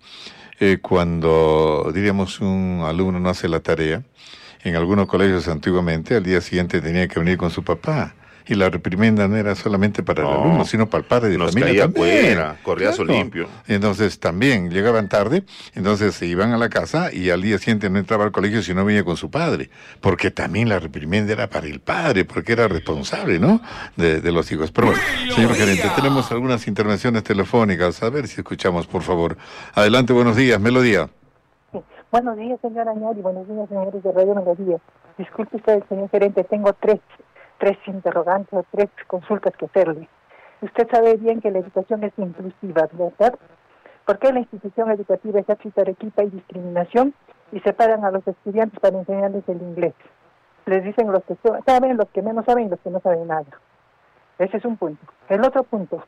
cuando, diríamos, un alumno no hace la tarea, en algunos colegios antiguamente, al día siguiente tenía que venir con su papá Y la reprimenda no era solamente para el alumno, sino para el padre de familia caía también. Fuera, correazo limpio. Entonces también llegaban tarde, entonces se iban a la casa y al día siguiente no entraba al colegio si no venía con su padre, porque también la reprimenda era para el padre, porque era responsable, ¿no?, de los hijos. Pero bueno, señor gerente, tenemos algunas intervenciones telefónicas, a ver si escuchamos, por favor. Adelante, buenos días, Melodía. Buenos días, señora Añari, buenos días, señores de Radio Melodía. Disculpe usted, señor gerente, tengo tres interrogantes o tres consultas que hacerle. Usted sabe bien que la educación es inclusiva, ¿verdad? ¿Por qué la institución educativa Ejército Arequipa hay discriminación y separan a los estudiantes para enseñarles el inglés? Les dicen los que saben, los que menos saben y los que no saben nada. Ese es un punto. El otro punto,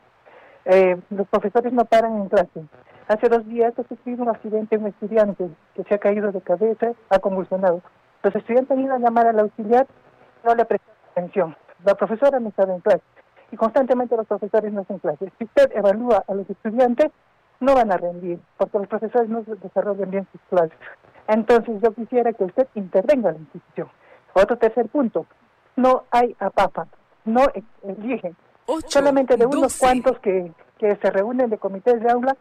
los profesores no paran en clase. Hace 2 días ha sufrido un accidente un estudiante que se ha caído de cabeza, ha convulsionado. Los estudiantes han ido a llamar al auxiliar, no le prestan atención. La profesora no estaba en clase y constantemente los profesores no hacen clases. Si usted evalúa a los estudiantes, no van a rendir porque los profesores no desarrollan bien sus clases. Entonces yo quisiera que usted intervenga en la institución. Otro tercer punto, no hay APAFA, no eligen. 8, solamente de unos 12. cuantos que se reúnen de comités de aula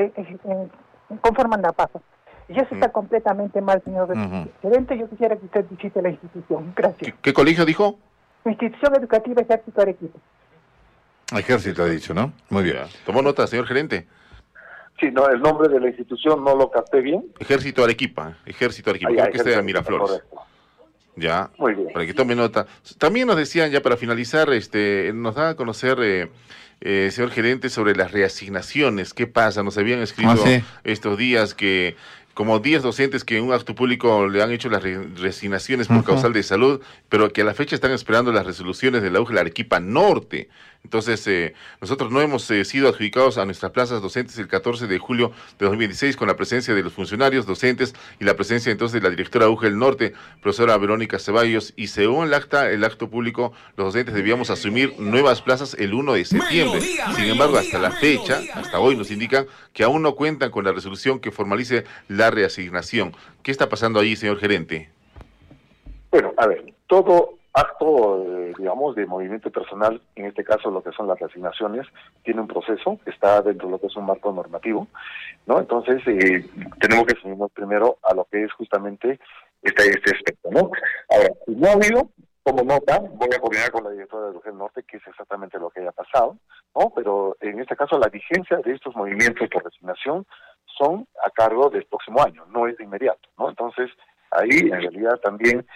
conforman la APAFA. Y eso está completamente mal, señor gerente. Yo quisiera que usted visite la institución. Gracias. ¿Qué colegio dijo? Institución Educativa Ejército Arequipa. Ejército ha dicho, ¿no? Muy bien. ¿Tomó nota, señor gerente? Sí, no, el nombre de la institución no lo capté bien. Ejército Arequipa, creo que está en Miraflores. Correcto. Ya, Muy bien. para que tome nota. También nos decían, ya para finalizar, nos da a conocer, señor gerente, sobre las reasignaciones. ¿Qué pasa? Nos habían escrito estos días que como 10 docentes que en un acto público le han hecho las reasignaciones por causal de salud, pero que a la fecha están esperando las resoluciones de la UGEL Arequipa Norte. Entonces, nosotros no hemos sido adjudicados a nuestras plazas docentes el 14 de julio de 2016 con la presencia de los funcionarios docentes y la presencia entonces de la directora UGEL Norte, profesora Verónica Ceballos, y según el acto público, los docentes debíamos asumir nuevas plazas el 1 de septiembre. Sin embargo, hasta la fecha, hasta hoy nos indican que aún no cuentan con la resolución que formalice la reasignación. ¿Qué está pasando ahí, señor gerente? Bueno, a ver, todo acto, digamos, de movimiento personal, en este caso lo que son las reasignaciones, tiene un proceso, está dentro de lo que es un marco normativo, ¿no? Entonces, tenemos que seguirnos primero a lo que es justamente este aspecto, ¿no? Ahora, si no ha habido, como nota, voy a coordinar con la directora de UGEL Norte, que es exactamente lo que haya pasado, ¿no? Pero en este caso, la vigencia de estos movimientos por reasignación son a cargo del próximo año, no es de inmediato, ¿no? Entonces, ahí en realidad también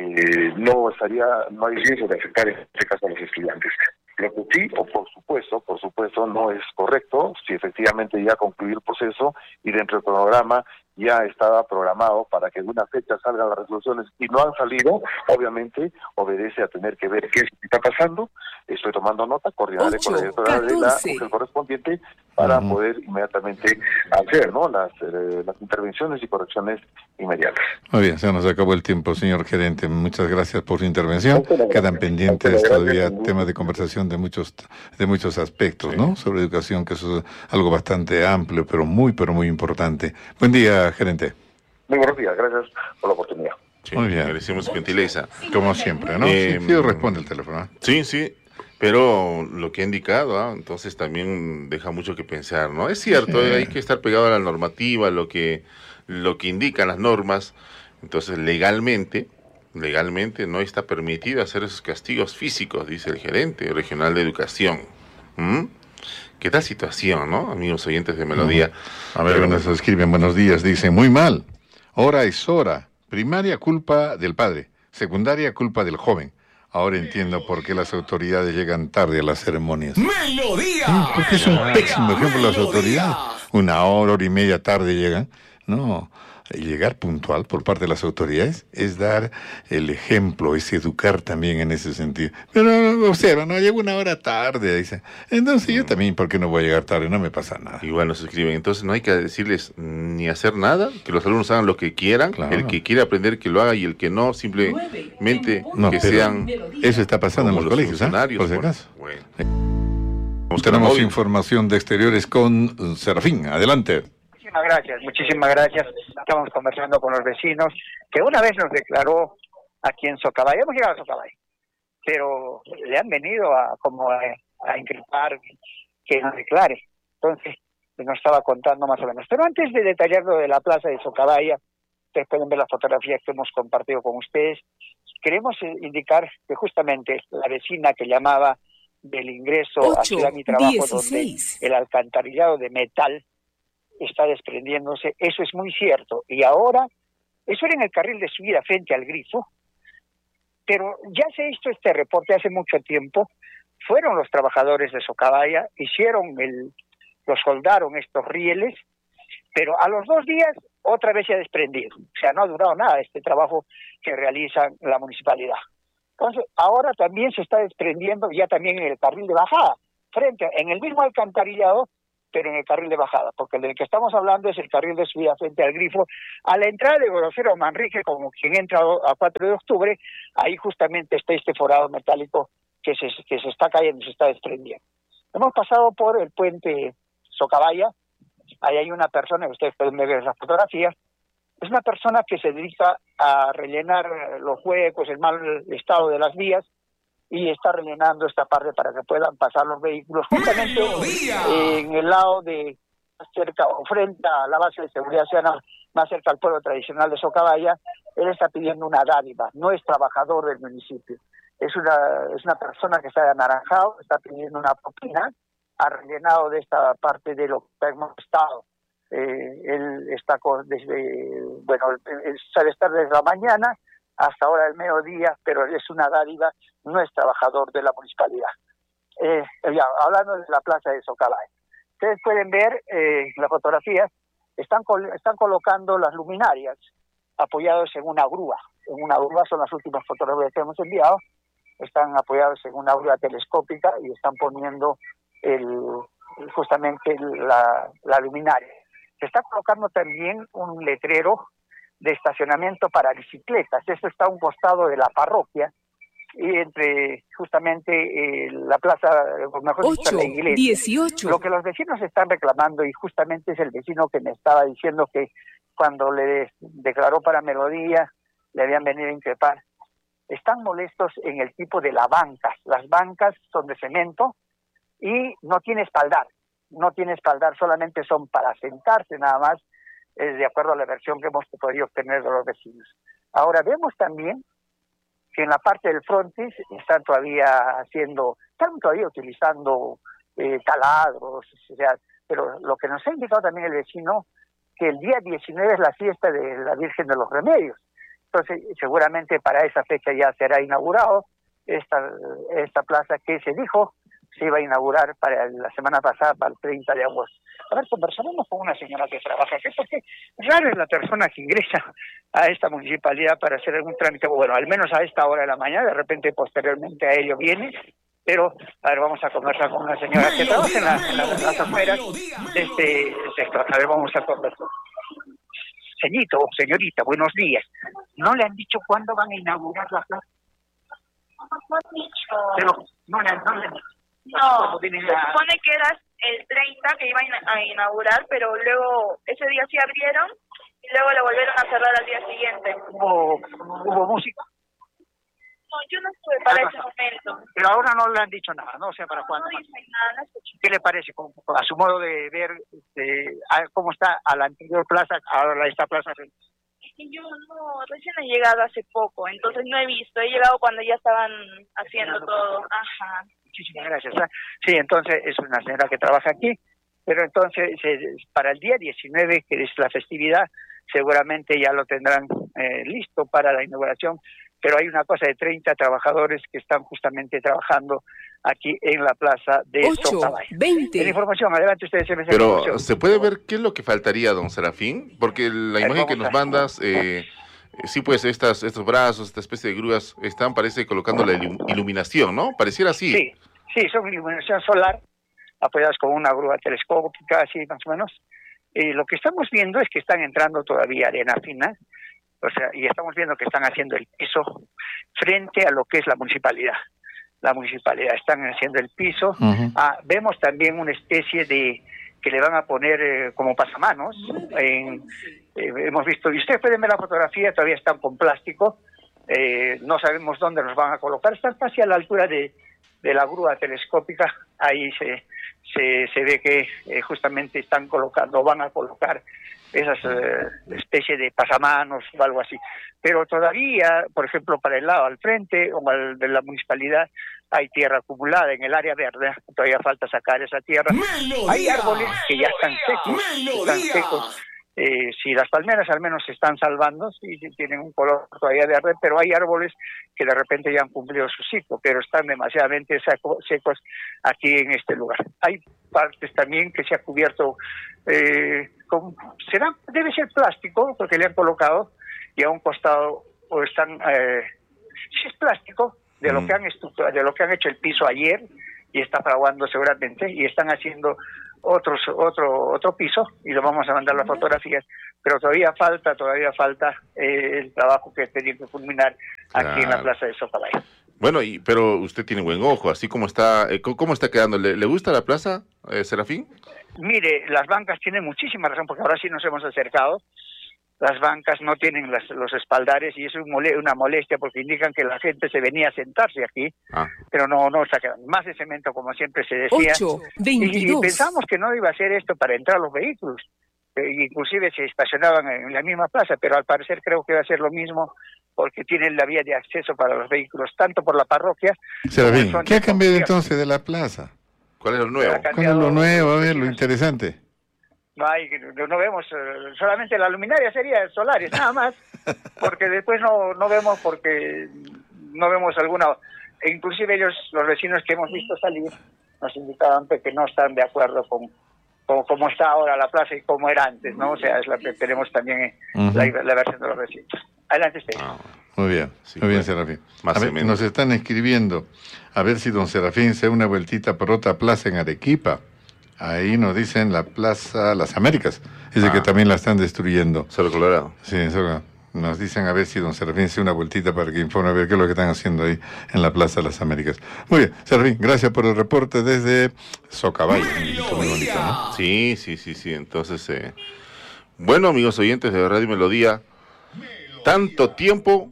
no hay riesgo de afectar en este caso a los estudiantes. Lo que sí, o por supuesto, no es correcto si efectivamente ya concluyó el proceso y dentro del programa ya estaba programado para que en una fecha salgan las resoluciones y no han salido, obviamente obedece a tener que ver qué está pasando. Estoy tomando nota, coordinaré con la directora de la UGEL correspondiente para poder inmediatamente hacer, ¿no?, las intervenciones y correcciones inmediatas. Muy bien, se nos acabó el tiempo, señor gerente. Muchas gracias por su intervención. Quedan pendientes todavía temas de conversación de muchos aspectos, ¿no?, sobre educación, que eso es algo bastante amplio, pero muy importante. Buen día, gerente. Muy buenos días, gracias por la oportunidad. Sí, muy bien. Agradecemos su gentileza. Como siempre, ¿no? Sí, responde el teléfono, ¿eh? Sí, pero lo que ha indicado, entonces también deja mucho que pensar, ¿no? Es cierto, hay que estar pegado a la normativa, lo que indican las normas. Entonces, legalmente no está permitido hacer esos castigos físicos, dice el gerente regional de educación. ¿Qué tal situación, no, amigos oyentes de Melodía? A ver, nos escriben, buenos días, dicen, muy mal, hora es hora, primaria culpa del padre, secundaria culpa del joven. Ahora entiendo por qué las autoridades llegan tarde a las ceremonias. ¡Melodía! Porque es un pésimo ejemplo las autoridades. 1 hora y media tarde llegan. No, llegar puntual por parte de las autoridades es dar el ejemplo, es educar también en ese sentido. Pero observa, no, llego 1 hora tarde, dice. Entonces yo también, ¿por qué no voy a llegar tarde? No me pasa nada. Igual nos escriben, entonces no hay que decirles ni hacer nada, que los alumnos hagan lo que quieran, claro. El que quiera aprender que lo haga y el que no, simplemente que sean... Eso está pasando en los colegios, por si acaso. Bueno. Tenemos información de exteriores con Serafín, adelante. Muchísimas gracias. Estamos conversando con los vecinos, que una vez nos declaró aquí en Socabay, hemos llegado a Socabay, pero le han venido a increpar que no declare. Entonces, nos estaba contando más o menos. Pero antes de detallar lo de la plaza de Socabaya, ustedes pueden ver las fotografías que hemos compartido con ustedes. Queremos indicar que justamente la vecina que llamaba del ingreso a Ciudad Mi Trabajo, donde el alcantarillado de metal está desprendiéndose, eso es muy cierto. Y ahora, eso era en el carril de subida frente al grifo, pero ya se ha hecho este reporte hace mucho tiempo. Fueron los trabajadores de Socabaya, los soldaron estos rieles, pero a los 2 días otra vez se ha desprendido. O sea, no ha durado nada este trabajo que realiza la municipalidad. Entonces, ahora también se está desprendiendo ya también en el carril de bajada, en el mismo alcantarillado, pero en el carril de bajada, porque del que estamos hablando es el carril de subida frente al grifo, a la entrada de Grosero Manrique, como quien entra a 4 de octubre, ahí justamente está este forado metálico que se está cayendo, se está desprendiendo. Hemos pasado por el puente Socabaya, ahí hay una persona, que ustedes pueden ver las fotografías, es una persona que se dedica a rellenar los huecos, el mal estado de las vías, y está rellenando esta parte para que puedan pasar los vehículos justamente en el lado de cerca o frente a la base de seguridad ciudadana, más cerca al pueblo tradicional de Socabaya. Él está pidiendo una dádiva, no es trabajador del municipio, es una persona que está de anaranjado, está pidiendo una propina, ha rellenado de esta parte de lo que hemos estado. Él está sabe estar desde la mañana hasta ahora del mediodía, pero es una dádiva, no es trabajador de la municipalidad. Hablando de la plaza de Socabaya, ustedes pueden ver las fotografías, están colocando las luminarias apoyados en una grúa. En una grúa son las últimas fotografías que hemos enviado, están apoyados en una grúa telescópica y están poniendo justamente la luminaria. Se está colocando también un letrero de estacionamiento para bicicletas. Esto está a un costado de la parroquia y entre justamente la plaza, mejor dicho, la iglesia. 18. Lo que los vecinos están reclamando, y justamente es el vecino que me estaba diciendo que cuando le declaró para Melodía le habían venido a increpar, están molestos en el tipo de las bancas. Las bancas son de cemento y no tiene espaldar, solamente son para sentarse nada más, de acuerdo a la versión que hemos podido obtener de los vecinos. Ahora vemos también que en la parte del frontis están todavía utilizando taladros, o sea, pero lo que nos ha indicado también el vecino, que el día 19 es la fiesta de la Virgen de los Remedios. Entonces, seguramente para esa fecha ya será inaugurado esta plaza que se dijo se iba a inaugurar para la semana pasada, para el 30 de agosto. A ver, conversaremos con una señora que trabaja aquí, porque raro es la persona que ingresa a esta municipalidad para hacer algún trámite, bueno, al menos a esta hora de la mañana, de repente posteriormente a ello viene, pero, a ver, vamos a conversar con una señora que trabaja en las afueras de este sector. A ver, vamos a conversar. Señorita, buenos días. ¿No le han dicho cuándo van a inaugurar la plaza? No le han dicho. No, se supone que era el 30 que iban a inaugurar, pero luego ese día sí abrieron y luego lo volvieron a cerrar al día siguiente. ¿Hubo música? No, yo no estuve para ese momento. Pero ahora no le han dicho nada, ¿no? O sea, ¿para cuándo? No dicen nada, no escuché. ¿Qué le parece, a su modo de ver, cómo está a la anterior plaza, ahora esta plaza? Es que yo recién he llegado hace poco, entonces no he visto. He llegado cuando ya estaban haciendo todo. Ajá. Muchísimas gracias. Sí, entonces es una señora que trabaja aquí, pero entonces para el día 19, que es la festividad, seguramente ya lo tendrán listo para la inauguración, pero hay una cosa de 30 trabajadores que están justamente trabajando aquí en la plaza de Socabaya. 20. La información, adelante ustedes. Pero, ¿se puede ver qué es lo que faltaría, don Serafín? Porque la imagen que nos mandas... sí, pues estos brazos, esta especie de grúas están, parece, colocando la iluminación, ¿no? Pareciera así. Sí, son iluminación solar, apoyadas con una grúa telescópica, así más o menos. Lo que estamos viendo es que están entrando todavía arena fina, o sea, y estamos viendo que están haciendo el piso frente a lo que es la municipalidad. Están haciendo el piso. Uh-huh. Vemos también una especie de que le van a poner como pasamanos. Hemos visto, y ustedes pueden ver la fotografía, todavía están con plástico, no sabemos dónde nos van a colocar, están casi a la altura de la grúa telescópica, ahí se ve que justamente están colocando, van a colocar esas especie de pasamanos o algo así. Pero todavía, por ejemplo, para el lado al frente o al de la municipalidad, hay tierra acumulada en el área verde, todavía falta sacar esa tierra. ¡Melodía! Hay árboles que ya están secos, si las palmeras al menos se están salvando, sí tienen un color todavía verde, pero hay árboles que de repente ya han cumplido su ciclo, pero están demasiadamente secos aquí en este lugar. Hay partes también que se ha cubierto debe ser plástico, porque le han colocado, y a un costado o están si es plástico de lo que han hecho el piso ayer, y está fraguando seguramente, y están haciendo otro piso, y lo vamos a mandar las fotografías, pero todavía falta el trabajo que tiene que culminar aquí en la plaza de Socabaya. Bueno, pero usted tiene buen ojo, así como está, ¿cómo está quedando? ¿Le gusta la plaza, Serafín? Mire, las bancas tienen muchísima razón, porque ahora sí nos hemos acercado. Las bancas no tienen los espaldares y eso es una molestia porque indican que la gente se venía a sentarse aquí, pero no está quedando. Más de cemento, como siempre se decía. 8:22. Y pensamos que no iba a ser esto para entrar los vehículos. Inclusive se estacionaban en la misma plaza, pero al parecer creo que va a ser lo mismo porque tienen la vía de acceso para los vehículos, tanto por la parroquia. Serafín, ¿qué ha cambiado entonces de la plaza? ¿Cuál es lo nuevo? ¿Cuál es lo nuevo? A ver, lo interesante. No vemos, solamente la luminaria sería solares, nada más, porque después no vemos alguna, e inclusive ellos, los vecinos que hemos visto salir, nos indicaban que no están de acuerdo con cómo está ahora la plaza y cómo era antes, ¿no? O sea, es la que tenemos también la versión de los vecinos. Adelante usted. Muy bien, sí, muy bien, Serafín. Más a ver, nos están escribiendo, a ver si don Serafín se da una vueltita por otra plaza en Arequipa. Ahí nos dicen la Plaza Las Américas, dice que también la están destruyendo. Cerro Colorado. Sí, nos dicen a ver si don Serafín se da una vueltita para que informe a ver qué es lo que están haciendo ahí en la Plaza Las Américas. Muy bien, Serafín, gracias por el reporte desde Socabaya. Muy bonito, ¿no? Sí. Entonces, bueno, amigos oyentes de Radio Melodía, tanto tiempo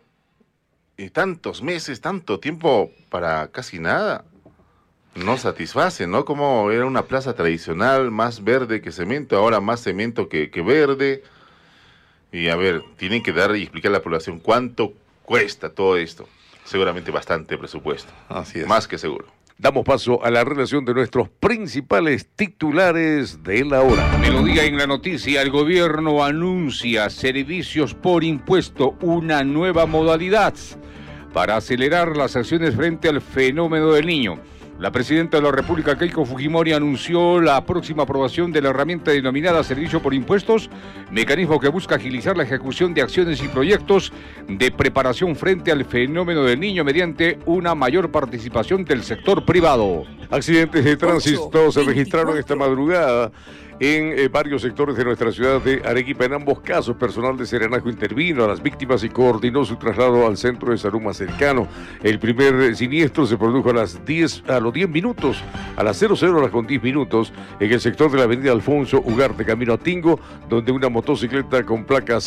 y tantos meses, tanto tiempo para casi nada. No satisface, ¿no? Como era una plaza tradicional, más verde que cemento, ahora más cemento que verde. Y a ver, tienen que dar y explicar a la población cuánto cuesta todo esto. Seguramente bastante presupuesto. Así es. Más que seguro. Damos paso a la relación de nuestros principales titulares de la hora. Melodía en la noticia, el gobierno anuncia servicios por impuesto, una nueva modalidad para acelerar las acciones frente al fenómeno del Niño. La presidenta de la República, Keiko Fujimori, anunció la próxima aprobación de la herramienta denominada Servicio por Impuestos, mecanismo que busca agilizar la ejecución de acciones y proyectos de preparación frente al fenómeno del Niño mediante una mayor participación del sector privado. Accidentes de tránsito se registraron esta madrugada en varios sectores de nuestra ciudad de Arequipa. En ambos casos, personal de Serenajo intervino a las víctimas y coordinó su traslado al centro de salud más cercano. El primer siniestro se produjo a los 10 minutos, a las 00 horas con 10 minutos, en el sector de la avenida Alfonso Ugarte, camino a Tingo, donde una motocicleta con placa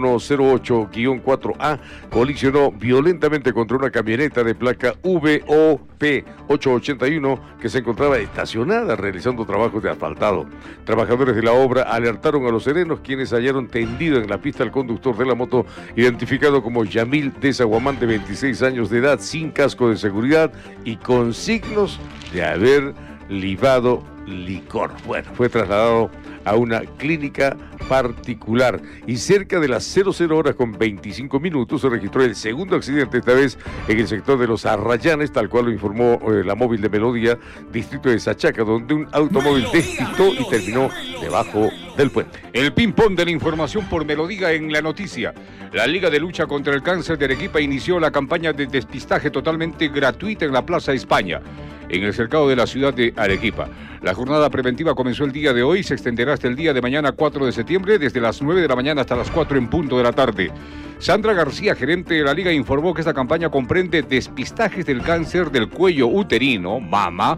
0108-4A colisionó violentamente contra una camioneta de placa VOP 881 que se encontraba estacionada realizando trabajos de asfaltado. Trabajadores de la obra alertaron a los serenos, quienes hallaron tendido en la pista al conductor de la moto, identificado como Yamil de Zaguamán, de 26 años de edad, sin casco de seguridad y con signos de haber libado licor. Bueno, fue trasladado a una clínica particular y cerca de las 00 horas con 25 minutos se registró el segundo accidente, esta vez en el sector de Los Arrayanes, tal cual lo informó la móvil de Melodía, distrito de Sachaca, donde un automóvil despistó y terminó debajo del puente. El ping-pong de la información por Melodía en la noticia. La Liga de Lucha contra el Cáncer de Arequipa inició la campaña de despistaje totalmente gratuita en la Plaza España, en el cercado de la ciudad de Arequipa. La jornada preventiva comenzó el día de hoy y se extenderá hasta el día de mañana 4 de septiembre, desde las 9 de la mañana hasta las 4 en punto de la tarde. Sandra García, gerente de la Liga, informó que esta campaña comprende despistajes del cáncer del cuello uterino, mama,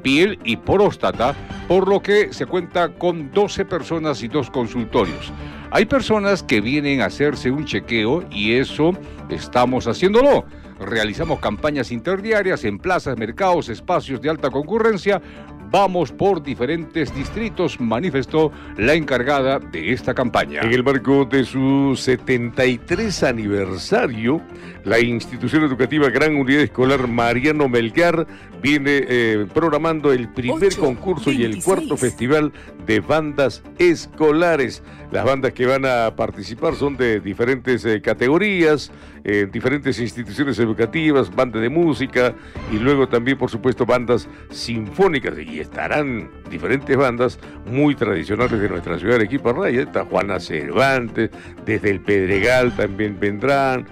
piel y próstata, por lo que se cuenta con 12 personas y 2 consultorios. Hay personas que vienen a hacerse un chequeo y eso estamos haciéndolo. Realizamos campañas interdiarias en plazas, mercados, espacios de alta concurrencia. Vamos por diferentes distritos, manifestó la encargada de esta campaña. En el marco de su 73 aniversario, la institución educativa Gran Unidad Escolar Mariano Melgar viene programando el primer concurso y el cuarto festival de bandas escolares. Las bandas que van a participar son de diferentes categorías, diferentes instituciones educativas, bandas de música y luego también, por supuesto, bandas sinfónicas. Y estarán diferentes bandas muy tradicionales de nuestra ciudad de Arequipa. Raya, está Juana Cervantes, desde el Pedregal también vendrán,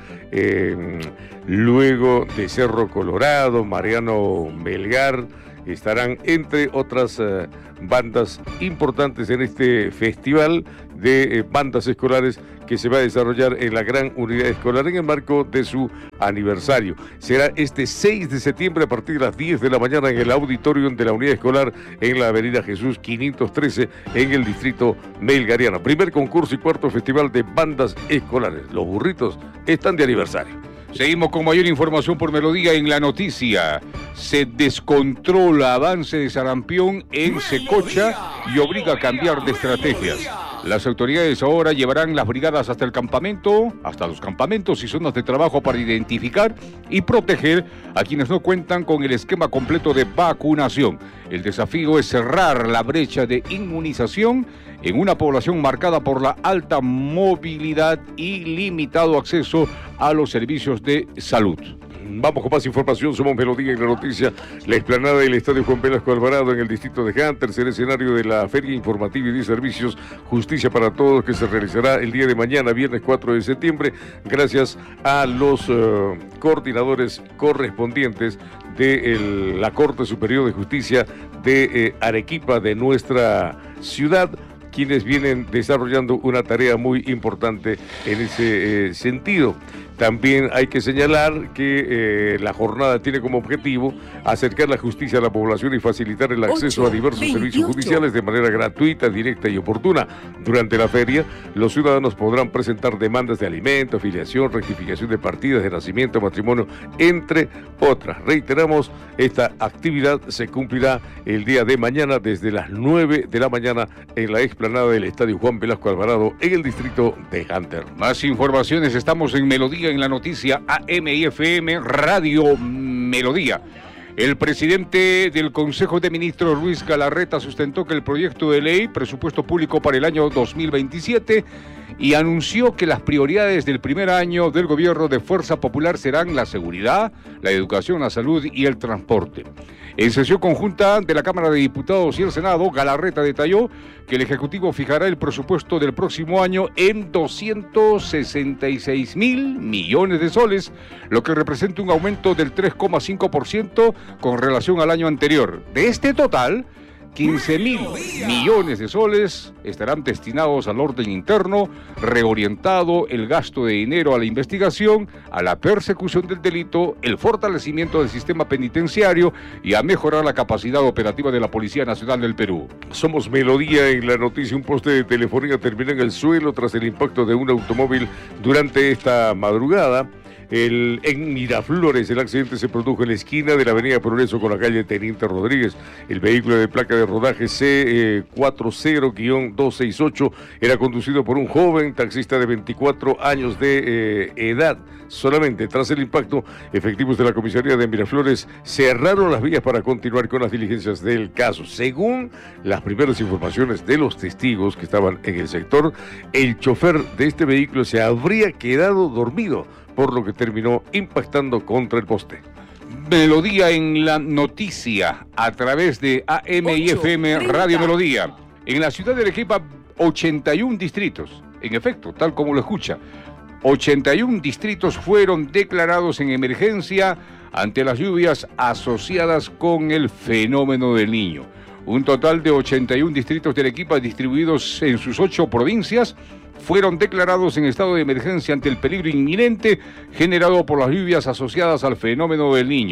luego de Cerro Colorado, Mariano Melgar, estarán entre otras bandas importantes en este festival de bandas escolares que se va a desarrollar en la Gran Unidad Escolar en el marco de su aniversario. Será este 6 de septiembre a partir de las 10 de la mañana en el auditorium de la Unidad Escolar en la avenida Jesús 513 en el distrito melgariano. Primer concurso y cuarto festival de bandas escolares. Los burritos están de aniversario. Seguimos con mayor información por Melodía en la noticia. Se descontrola avance de sarampión en Secocha y obliga a cambiar de estrategias. Las autoridades ahora llevarán las brigadas hasta el campamento, hasta los campamentos y zonas de trabajo para identificar y proteger a quienes no cuentan con el esquema completo de vacunación. El desafío es cerrar la brecha de inmunización en una población marcada por la alta movilidad y limitado acceso a los servicios de salud. Vamos con más información, somos Melodía en la noticia. La explanada del Estadio Juan Velasco Alvarado en el distrito de Hunter será escenario de la Feria Informativa y de Servicios Justicia para Todos que se realizará el día de mañana, viernes 4 de septiembre, gracias a los coordinadores correspondientes de la Corte Superior de Justicia de Arequipa, de nuestra ciudad, quienes vienen desarrollando una tarea muy importante en ese sentido. También hay que señalar que la jornada tiene como objetivo acercar la justicia a la población y facilitar el acceso a diversos servicios judiciales de manera gratuita, directa y oportuna. Durante la feria, los ciudadanos podrán presentar demandas de alimento, afiliación, rectificación de partidas, de nacimiento, matrimonio, entre otras. Reiteramos, esta actividad se cumplirá el día de mañana desde las 9 de la mañana en la explanada del Estadio Juan Velasco Alvarado en el distrito de Hunter. Más informaciones, estamos en Melodía en la noticia AM y FM Radio Melodía. El presidente del Consejo de Ministros, Luis Galarreta, sustentó que el proyecto de ley, presupuesto público para el año 2027, y anunció que las prioridades del primer año del gobierno de Fuerza Popular serán la seguridad, la educación, la salud y el transporte. En sesión conjunta de la Cámara de Diputados y el Senado, Galarreta detalló que el Ejecutivo fijará el presupuesto del próximo año en 266 mil millones de soles, lo que representa un aumento del 3,5% con relación al año anterior. De este total, 15 mil millones de soles estarán destinados al orden interno, reorientado el gasto de dinero a la investigación, a la persecución del delito, el fortalecimiento del sistema penitenciario y a mejorar la capacidad operativa de la Policía Nacional del Perú. Somos Melodía en la noticia. Un poste de telefonía terminó en el suelo tras el impacto de un automóvil durante esta madrugada. En Miraflores, el accidente se produjo en la esquina de la avenida Progreso con la calle Teniente Rodríguez. El vehículo de placa de rodaje C40-268 era conducido por un joven taxista de 24 años de edad. Solamente tras el impacto, efectivos de la comisaría de Miraflores cerraron las vías para continuar con las diligencias del caso. Según las primeras informaciones de los testigos que estaban en el sector, el chofer de este vehículo se habría quedado dormido, por lo que terminó impactando contra el poste. Melodía en la noticia a través de AM y FM Radio Melodía. En la ciudad de Arequipa, 81 distritos. En efecto, tal como lo escucha, 81 distritos fueron declarados en emergencia ante las lluvias asociadas con el fenómeno del Niño. Un total de 81 distritos de Arequipa distribuidos en sus 8 provincias fueron declarados en estado de emergencia ante el peligro inminente generado por las lluvias asociadas al fenómeno del Niño.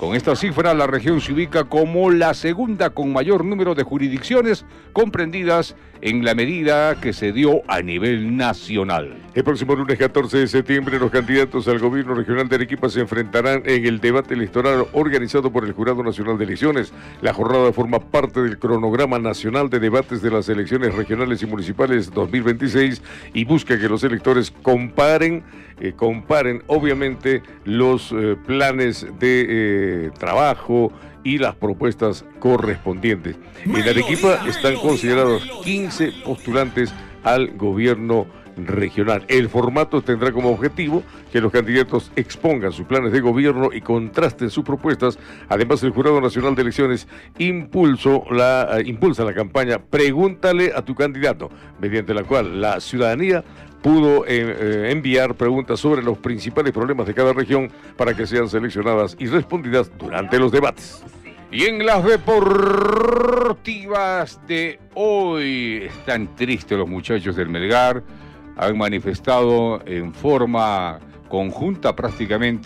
Con esta cifra, la región se ubica como la segunda con mayor número de jurisdicciones comprendidas en la medida que se dio a nivel nacional. El próximo lunes 14 de septiembre, los candidatos al gobierno regional de Arequipa se enfrentarán en el debate electoral organizado por el Jurado Nacional de Elecciones. La jornada forma parte del cronograma nacional de debates de las elecciones regionales y municipales 2026 y busca que los electores comparen obviamente los planes de trabajo y las propuestas correspondientes. En Arequipa están considerados 15 postulantes al gobierno regional. El formato tendrá como objetivo que los candidatos expongan sus planes de gobierno y contrasten sus propuestas. Además, el Jurado Nacional de Elecciones impulsa la campaña Pregúntale a tu candidato, mediante la cual la ciudadanía pudo enviar preguntas sobre los principales problemas de cada región para que sean seleccionadas y respondidas durante los debates. Y en las deportivas de hoy, están tristes los muchachos del Melgar, han manifestado en forma conjunta prácticamente